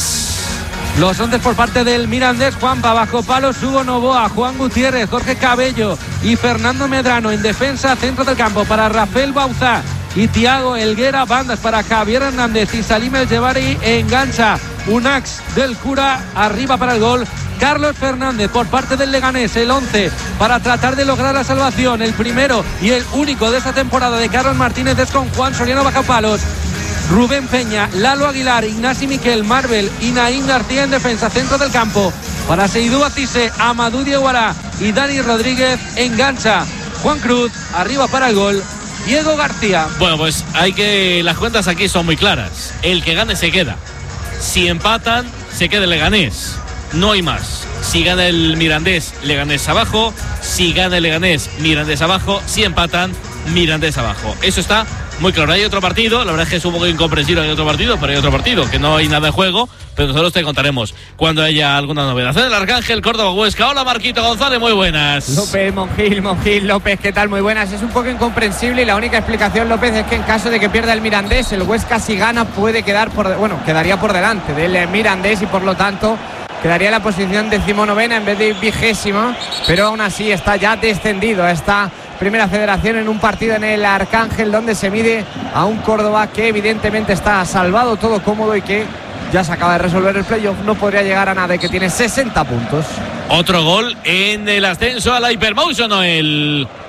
Los once por parte del Mirandés: Juanpa, bajo palos Hugo Novoa, Juan Gutiérrez, Jorge Cabello y Fernando Medrano. En defensa, centro del campo para Rafael Bauzá y Tiago Helguera. Bandas para Javier Hernández y Salim El Jebari. Engancha Unax del Cura. Arriba para el gol Carlos Fernández por parte del Leganés. El once para tratar de lograr la salvación. El primero y el único de esta temporada de Carlos Martínez es con Juan Soriano bajo palos, Rubén Peña, Lalo Aguilar, Ignasi Miquel, Marvel y Naín García en defensa. Centro del campo para Seydou Acise, Amadou Diawara y Dani Rodríguez. Engancha Juan Cruz. Arriba para el gol Diego García. Bueno, pues hay que las cuentas aquí son muy claras. El que gane se queda. Si empatan, se queda el Leganés. No hay más. Si gana el Mirandés, Leganés abajo. Si gana el Leganés, Mirandés abajo. Si empatan, Mirandés abajo. Eso está muy claro. Hay otro partido, la verdad es que es un poco incomprensible. Hay otro partido, pero hay otro partido, que no hay nada en juego, pero nosotros te contaremos cuando haya alguna novedad. En el Arcángel, Córdoba, Huesca. Hola, Marquito González, muy buenas. López, Monjil, Monjil, López, ¿qué tal? Muy buenas. Es un poco incomprensible y la única explicación, López, es que en caso de que pierda el Mirandés, el Huesca, si gana, puede quedar por, bueno, quedaría por delante del Mirandés y por lo tanto quedaría la posición decimonovena en vez de vigésima, pero aún así está ya descendido a esta Primera Federación en un partido en el Arcángel, donde se mide a un Córdoba que evidentemente está salvado, todo cómodo y que ya se acaba de resolver el playoff, no podría llegar a nada y que tiene sesenta puntos. Otro gol en el ascenso a la Hypermotion, Noel.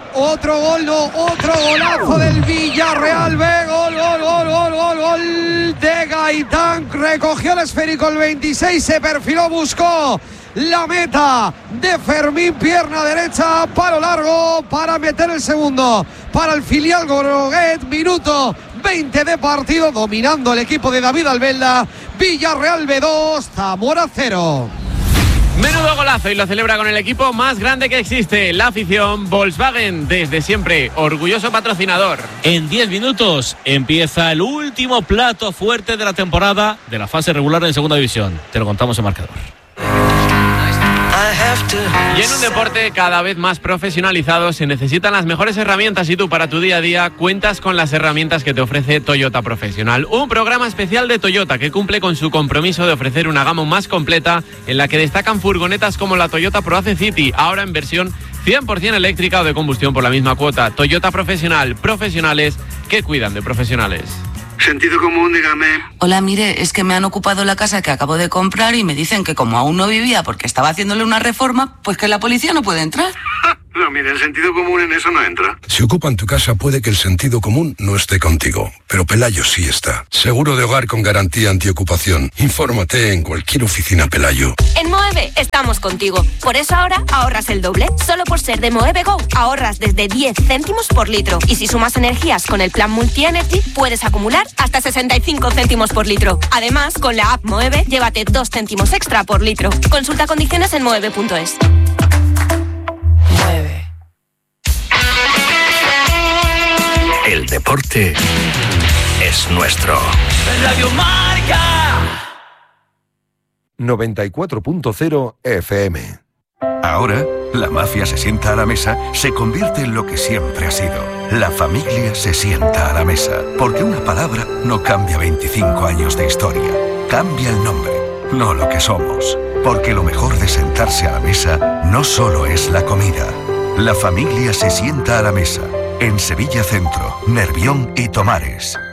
Otro gol, no, otro golazo del Villarreal B. Gol, gol, gol, gol, gol, gol de Gaitán. Recogió el esférico el veintiséis, se perfiló, buscó la meta de Fermín, pierna derecha, palo largo para meter el segundo para el filial Groguet. Minuto veinte de partido, dominando el equipo de David Albelda. Villarreal B dos, Zamora cero. Menudo golazo, y lo celebra con el equipo más grande que existe, la afición Volkswagen, desde siempre orgulloso patrocinador. En diez minutos empieza el último plato fuerte de la temporada de la fase regular en segunda división. Te lo contamos en marcador. Y en un deporte cada vez más profesionalizado se necesitan las mejores herramientas, y tú para tu día a día cuentas con las herramientas que te ofrece Toyota Profesional, un programa especial de Toyota que cumple con su compromiso de ofrecer una gama más completa en la que destacan furgonetas como la Toyota ProAce City, ahora en versión cien por ciento eléctrica o de combustión por la misma cuota. Toyota Profesional, profesionales que cuidan de profesionales. Sentido común, dígame. Hola, mire, es que me han ocupado la casa que acabo de comprar y me dicen que como aún no vivía porque estaba haciéndole una reforma, pues que la policía no puede entrar. No, mire, el sentido común en eso no entra. Si ocupan tu casa puede que el sentido común no esté contigo, pero Pelayo sí está. Seguro de hogar con garantía antiocupación. Infórmate en cualquier oficina Pelayo. En Moeve estamos contigo. Por eso ahora ahorras el doble. Solo por ser de Moeve Go ahorras desde diez céntimos por litro. Y si sumas energías con el plan Multi Energy, puedes acumular hasta sesenta y cinco céntimos por litro. Además, con la app Moeve, llévate dos céntimos extra por litro. Consulta condiciones en moeve punto es. El deporte es nuestro. Radio Marca. noventa y cuatro punto cero F M. Ahora, la mafia se sienta a la mesa, se convierte en lo que siempre ha sido. La familia se sienta a la mesa, porque una palabra no cambia veinticinco años de historia. Cambia el nombre, no lo que somos. Porque lo mejor de sentarse a la mesa no solo es la comida. La familia se sienta a la mesa. En Sevilla Centro, Nervión y Tomares.